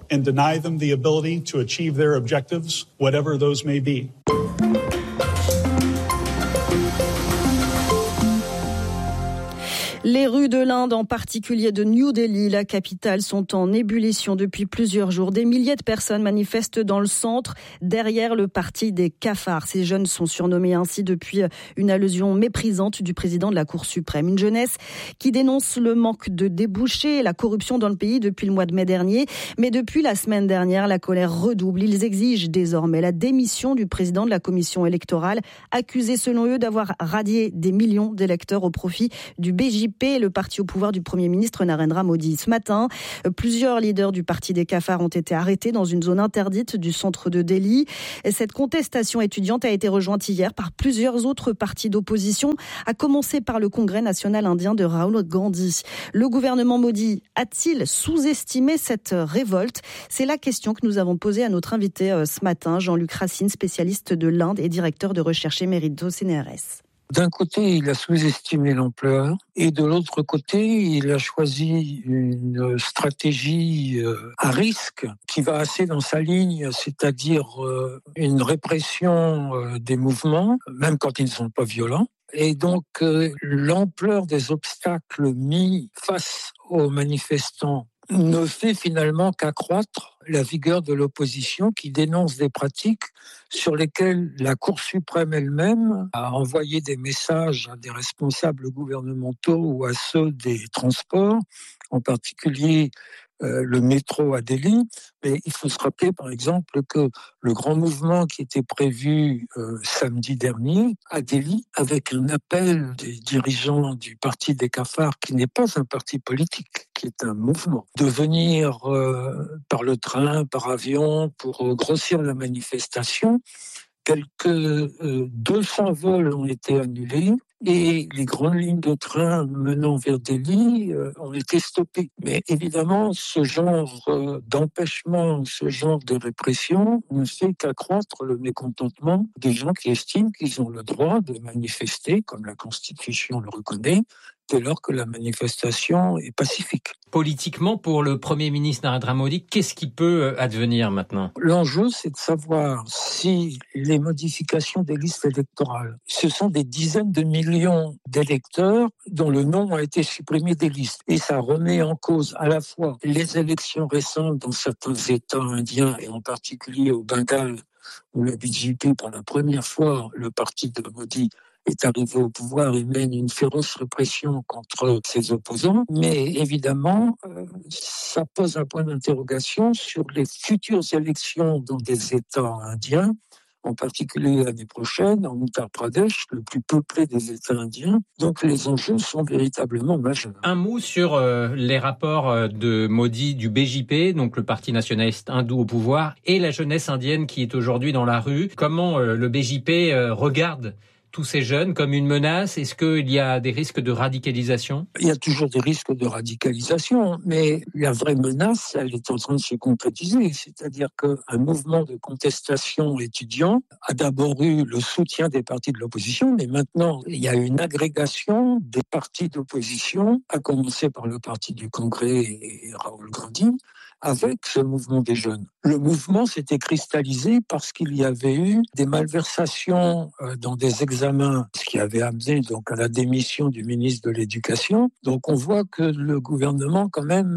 Les rues de l'Inde, en particulier de New Delhi, la capitale, sont en ébullition depuis plusieurs jours. Des milliers de personnes manifestent dans le centre, derrière le parti des cafards. Ces jeunes sont surnommés ainsi depuis une allusion méprisante du président de la Cour suprême. Une jeunesse qui dénonce le manque de débouchés et la corruption dans le pays depuis le mois de mai dernier. Mais depuis la semaine dernière, la colère redouble. Ils exigent désormais la démission du président de la commission électorale, accusé selon eux d'avoir radié des millions d'électeurs au profit du B J P, le parti au pouvoir du Premier ministre Narendra Modi. Ce matin, plusieurs leaders du parti des cafards ont été arrêtés dans une zone interdite du centre de Delhi. Cette contestation étudiante a été rejointe hier par plusieurs autres partis d'opposition, à commencer par le Congrès national indien de Rahul Gandhi. Le gouvernement Modi a-t-il sous-estimé cette révolte ? C'est la question que nous avons posée à notre invité ce matin, Jean-Luc Racine, spécialiste de l'Inde et directeur de recherche émérite au C N R S. D'un côté, il a sous-estimé l'ampleur et de l'autre côté, il a choisi une stratégie à risque qui va assez dans sa ligne, c'est-à-dire une répression des mouvements, même quand ils ne sont pas violents. Et donc, l'ampleur des obstacles mis face aux manifestants ne fait finalement qu'accroître la vigueur de l'opposition qui dénonce des pratiques sur lesquelles la Cour suprême elle-même a envoyé des messages à des responsables gouvernementaux ou à ceux des transports, en particulier euh, le métro à Delhi. Mais il faut se rappeler par exemple que le grand mouvement qui était prévu euh, samedi dernier à Delhi, avec un appel des dirigeants du parti des cafards, qui n'est pas un parti politique, qui est un mouvement, de venir euh, par le train, par avion, pour euh, grossir la manifestation. Quelques euh, deux cents vols ont été annulés et les grandes lignes de train menant vers Delhi euh, ont été stoppées. Mais évidemment, ce genre euh, d'empêchement, ce genre de répression ne fait qu'accroître le mécontentement des gens qui estiment qu'ils ont le droit de manifester, comme la Constitution le reconnaît, dès lors que la manifestation est pacifique. Politiquement, pour le Premier ministre Narendra Modi, qu'est-ce qui peut advenir maintenant ? L'enjeu, c'est de savoir si les modifications des listes électorales, ce sont des dizaines de millions d'électeurs dont le nom a été supprimé des listes. Et ça remet en cause à la fois les élections récentes dans certains États indiens, et en particulier au Bengale, où le B J P, pour la première fois, le parti de Modi, est arrivé au pouvoir et mène une féroce répression contre ses opposants. Mais évidemment, euh, ça pose un point d'interrogation sur les futures élections dans des États indiens, en particulier l'année prochaine, en Uttar Pradesh, le plus peuplé des États indiens. Donc les enjeux sont véritablement majeurs. Un mot sur euh, les rapports de Modi du B J P, donc le parti nationaliste hindou au pouvoir, et la jeunesse indienne qui est aujourd'hui dans la rue. Comment euh, le B J P euh, regarde tous ces jeunes comme une menace? Est-ce qu'il y a des risques de radicalisation? Il y a toujours des risques de radicalisation, mais la vraie menace, elle est en train de se concrétiser. C'est-à-dire qu'un mouvement de contestation étudiant a d'abord eu le soutien des partis de l'opposition, mais maintenant, il y a une agrégation des partis d'opposition, à commencer par le parti du Congrès et Rahul Gandhi, avec ce mouvement des jeunes. Le mouvement s'était cristallisé parce qu'il y avait eu des malversations dans des examens, ce qui avait amené donc à la démission du ministre de l'Éducation. Donc on voit que le gouvernement quand même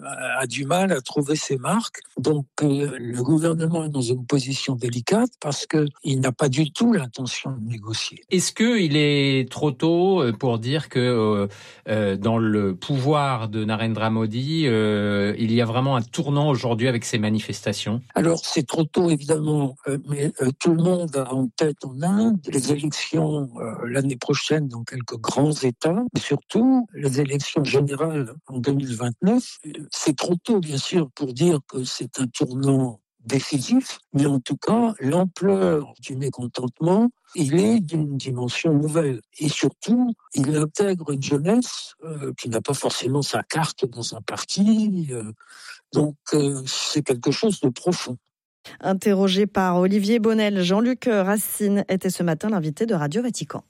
a du mal à trouver ses marques. Donc le gouvernement est dans une position délicate parce qu'il n'a pas du tout l'intention de négocier. Est-ce qu'il est trop tôt pour dire que euh, dans le pouvoir de Narendra Modi, euh, il y a vraiment un tournant aujourd'hui avec ces manifestations? Alors c'est trop tôt évidemment, euh, mais euh, tout le monde a en tête en Inde les élections élections euh, l'année prochaine dans quelques grands États, et surtout les élections générales en deux mille vingt-neuf. C'est trop tôt, bien sûr, pour dire que c'est un tournant décisif, mais en tout cas, l'ampleur du mécontentement, il est d'une dimension nouvelle. Et surtout, il intègre une jeunesse euh, qui n'a pas forcément sa carte dans un parti. Euh, donc, euh, c'est quelque chose de profond. Interrogé par Olivier Bonnel, Jean-Luc Racine était ce matin l'invité de Radio Vatican.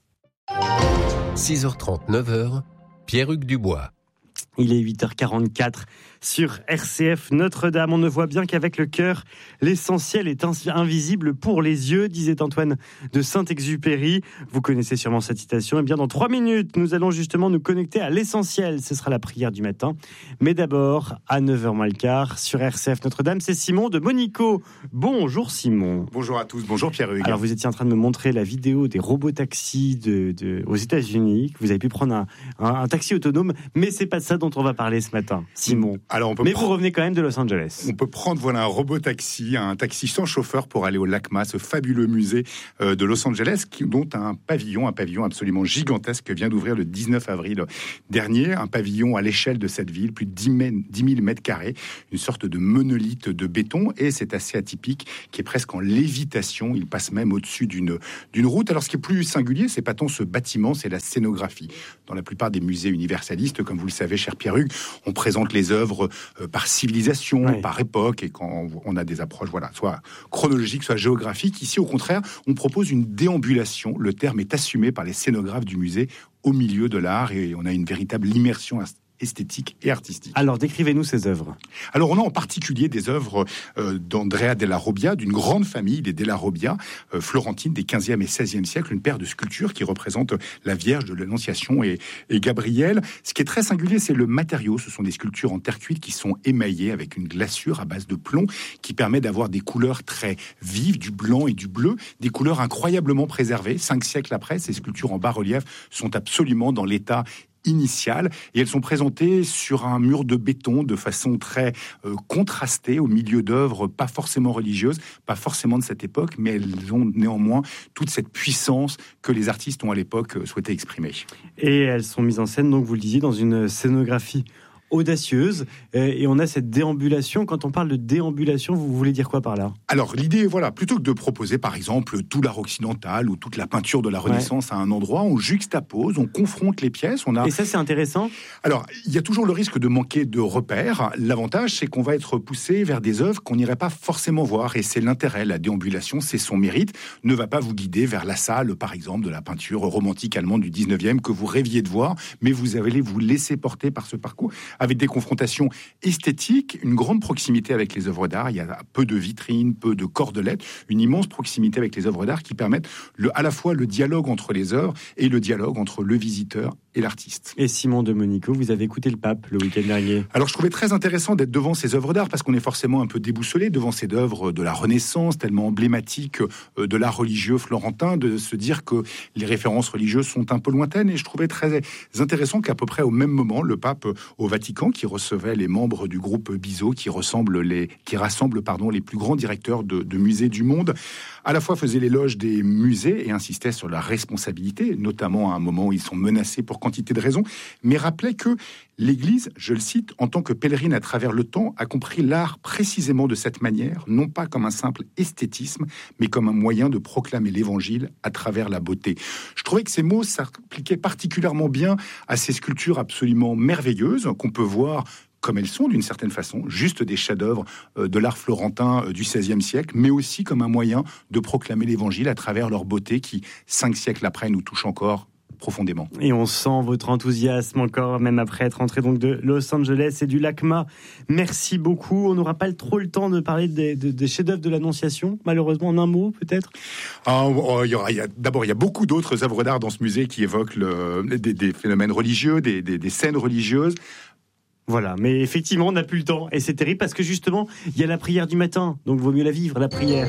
six heures trente, neuf heures, Pierre-Hugues Dubois. Il est huit heures quarante-quatre sur R C F Notre-Dame. On ne voit bien qu'avec le cœur, l'essentiel est invisible pour les yeux, disait Antoine de Saint-Exupéry. Vous connaissez sûrement cette citation. Et bien, dans trois minutes, nous allons justement nous connecter à l'essentiel. Ce sera la prière du matin. Mais d'abord, à neuf heures moins le quart, sur R C F Notre-Dame, c'est Simon de Monico. Bonjour Simon. Bonjour à tous. Bonjour Pierre-Hugues. Alors, vous étiez en train de me montrer la vidéo des robots taxis de, de, aux États-Unis, que vous avez pu prendre un, un, un taxi autonome, mais c'est pas de ça dont on va parler ce matin, Simon. Alors on peut Mais prendre... vous revenez quand même de Los Angeles. On peut prendre voilà, un robot taxi, un taxi sans chauffeur pour aller au LACMA, ce fabuleux musée euh, de Los Angeles, qui, dont un pavillon, un pavillon absolument gigantesque vient d'ouvrir le dix-neuf avril dernier. Un pavillon à l'échelle de cette ville, plus de dix mille mètres carrés, une sorte de monolithe de béton, et c'est assez atypique, qui est presque en lévitation. Il passe même au-dessus d'une, d'une route. Alors ce qui est plus singulier, c'est pas tant ce bâtiment, c'est la scénographie. Dans la plupart des musées universalistes, comme vous le savez, cher Pierre-Hugues, on présente les œuvres euh, par civilisation, oui. par époque, et quand on a des approches, voilà, soit chronologiques, soit géographiques. Ici, au contraire, on propose une déambulation. Le terme est assumé par les scénographes du musée au milieu de l'art, et on a une véritable immersion esthétique et artistique. Alors, décrivez-nous ces œuvres. Alors, on a en particulier des œuvres euh, d'Andrea della Robbia, d'une grande famille, des della Robbia, euh, florentines des quinzième et seizième siècles, une paire de sculptures qui représentent la Vierge de l'Annonciation et, et Gabriel. Ce qui est très singulier, c'est le matériau. Ce sont des sculptures en terre cuite qui sont émaillées avec une glaçure à base de plomb qui permet d'avoir des couleurs très vives, du blanc et du bleu, des couleurs incroyablement préservées. Cinq siècles après, ces sculptures en bas-relief sont absolument dans l'état initiales, et elles sont présentées sur un mur de béton de façon très euh, contrastée au milieu d'œuvres pas forcément religieuses, pas forcément de cette époque, mais elles ont néanmoins toute cette puissance que les artistes ont à l'époque euh, souhaité exprimer. Et elles sont mises en scène, donc vous le disiez, dans une scénographie audacieuse, et on a cette déambulation. Quand on parle de déambulation, vous voulez dire quoi par là? Alors l'idée, voilà, plutôt que de proposer par exemple tout l'art occidental ou toute la peinture de la Renaissance ouais. à un endroit, on juxtapose, on confronte les pièces. On a... Et ça, c'est intéressant. Alors, il y a toujours le risque de manquer de repères. L'avantage, c'est qu'on va être poussé vers des œuvres qu'on n'irait pas forcément voir, et c'est l'intérêt. La déambulation, c'est son mérite. Ne va pas vous guider vers la salle, par exemple, de la peinture romantique allemande du dix-neuvième que vous rêviez de voir, mais vous allez vous laisser porter par ce parcours, avec des confrontations esthétiques, une grande proximité avec les œuvres d'art. Il y a peu de vitrines, peu de cordelettes, une immense proximité avec les œuvres d'art qui permettent le, à la fois le dialogue entre les œuvres et le dialogue entre le visiteur et l'artiste. Et Simon de Monico, vous avez écouté le pape le week-end dernier. Alors je trouvais très intéressant d'être devant ces œuvres d'art, parce qu'on est forcément un peu déboussolé devant ces œuvres de la Renaissance, tellement emblématiques de l'art religieux florentin, de se dire que les références religieuses sont un peu lointaines. Et je trouvais très intéressant qu'à peu près au même moment, le pape au Vatican, qui recevait les membres du groupe Bizot, qui, ressemble les, qui rassemble pardon, les plus grands directeurs de, de musées du monde, à la fois faisait l'éloge des musées et insistait sur la responsabilité, notamment à un moment où ils sont menacés pour quantité de raisons, mais rappelait que l'Église, je le cite, en tant que pèlerine à travers le temps, a compris l'art précisément de cette manière, non pas comme un simple esthétisme, mais comme un moyen de proclamer l'Évangile à travers la beauté. Je trouvais que ces mots s'appliquaient particulièrement bien à ces sculptures absolument merveilleuses qu'on peut voir comme elles sont d'une certaine façon, juste des chefs-d'œuvre de l'art florentin du seizième siècle, mais aussi comme un moyen de proclamer l'Évangile à travers leur beauté qui, cinq siècles après, nous touche encore profondément. Et on sent votre enthousiasme encore, même après être rentré donc de Los Angeles et du LACMA. Merci beaucoup. On n'aura pas trop le temps de parler des, des, des chefs-d'œuvre de l'Annonciation, malheureusement, en un mot, peut-être. Ah, oh, il y aura, il y a, d'abord, il y a beaucoup d'autres œuvres d'art dans ce musée qui évoquent le, des, des phénomènes religieux, des, des, des scènes religieuses. Voilà, mais effectivement, on n'a plus le temps. Et c'est terrible parce que justement, il y a la prière du matin. Donc, il vaut mieux la vivre, la prière.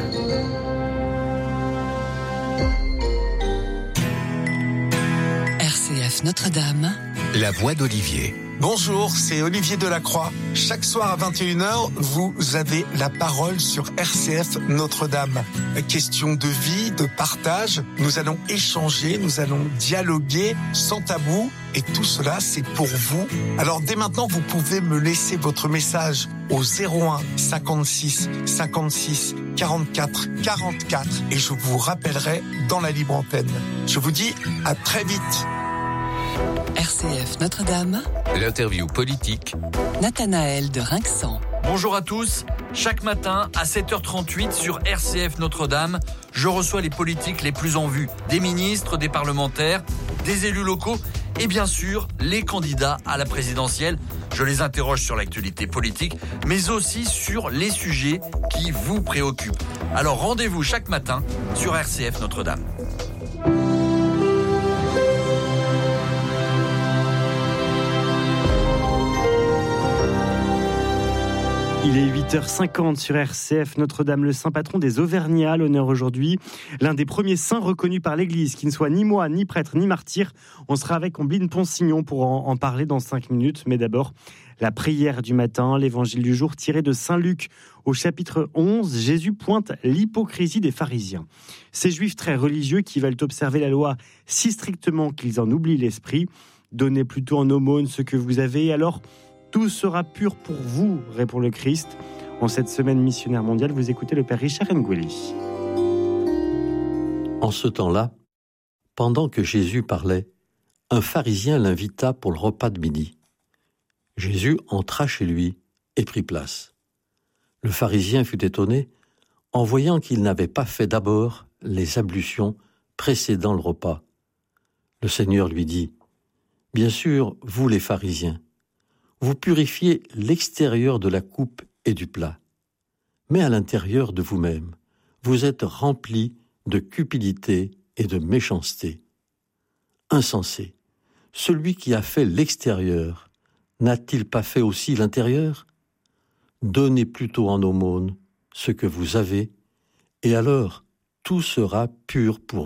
R C F Notre-Dame. La voix d'Olivier. Bonjour, c'est Olivier Delacroix. Chaque soir à vingt et une heures, vous avez la parole sur R C F Notre-Dame. Question de vie, de partage, nous allons échanger, nous allons dialoguer sans tabou et tout cela c'est pour vous. Alors dès maintenant, vous pouvez me laisser votre message au zéro un cinquante-six cinquante-six quarante-quatre quarante-quatre et je vous rappellerai dans la libre antenne. Je vous dis à très vite. R C F Notre-Dame. L'interview politique. Nathanaël de Rinxan. Bonjour à tous. Chaque matin à sept heures trente-huit sur R C F Notre-Dame, je reçois les politiques les plus en vue. Des ministres, des parlementaires, des élus locaux et bien sûr les candidats à la présidentielle. Je les interroge sur l'actualité politique, mais aussi sur les sujets qui vous préoccupent. Alors rendez-vous chaque matin sur R C F Notre-Dame. Il est huit heures cinquante sur R C F Notre-Dame, le saint patron des Auvergnats, à l'honneur aujourd'hui. L'un des premiers saints reconnus par l'Église, qui ne soit ni moine, ni prêtre, ni martyr. On sera avec Ombline Ponsignon pour en, en parler dans cinq minutes. Mais d'abord, la prière du matin, l'évangile du jour tiré de Saint Luc. Au chapitre onze, Jésus pointe l'hypocrisie des pharisiens. Ces juifs très religieux qui veulent observer la loi si strictement qu'ils en oublient l'esprit. Donnez plutôt en aumône ce que vous avez, alors tout sera pur pour vous, répond le Christ. En cette semaine missionnaire mondiale, vous écoutez le Père Richard Ngweli. En ce temps-là, pendant que Jésus parlait, un pharisien l'invita pour le repas de midi. Jésus entra chez lui et prit place. Le pharisien fut étonné en voyant qu'il n'avait pas fait d'abord les ablutions précédant le repas. Le Seigneur lui dit : « Bien sûr, vous les pharisiens, vous purifiez l'extérieur de la coupe et du plat. Mais à l'intérieur de vous-même, vous êtes remplis de cupidité et de méchanceté. Insensé, celui qui a fait l'extérieur, n'a-t-il pas fait aussi l'intérieur ? Donnez plutôt en aumône ce que vous avez, et alors tout sera pur pour vous. »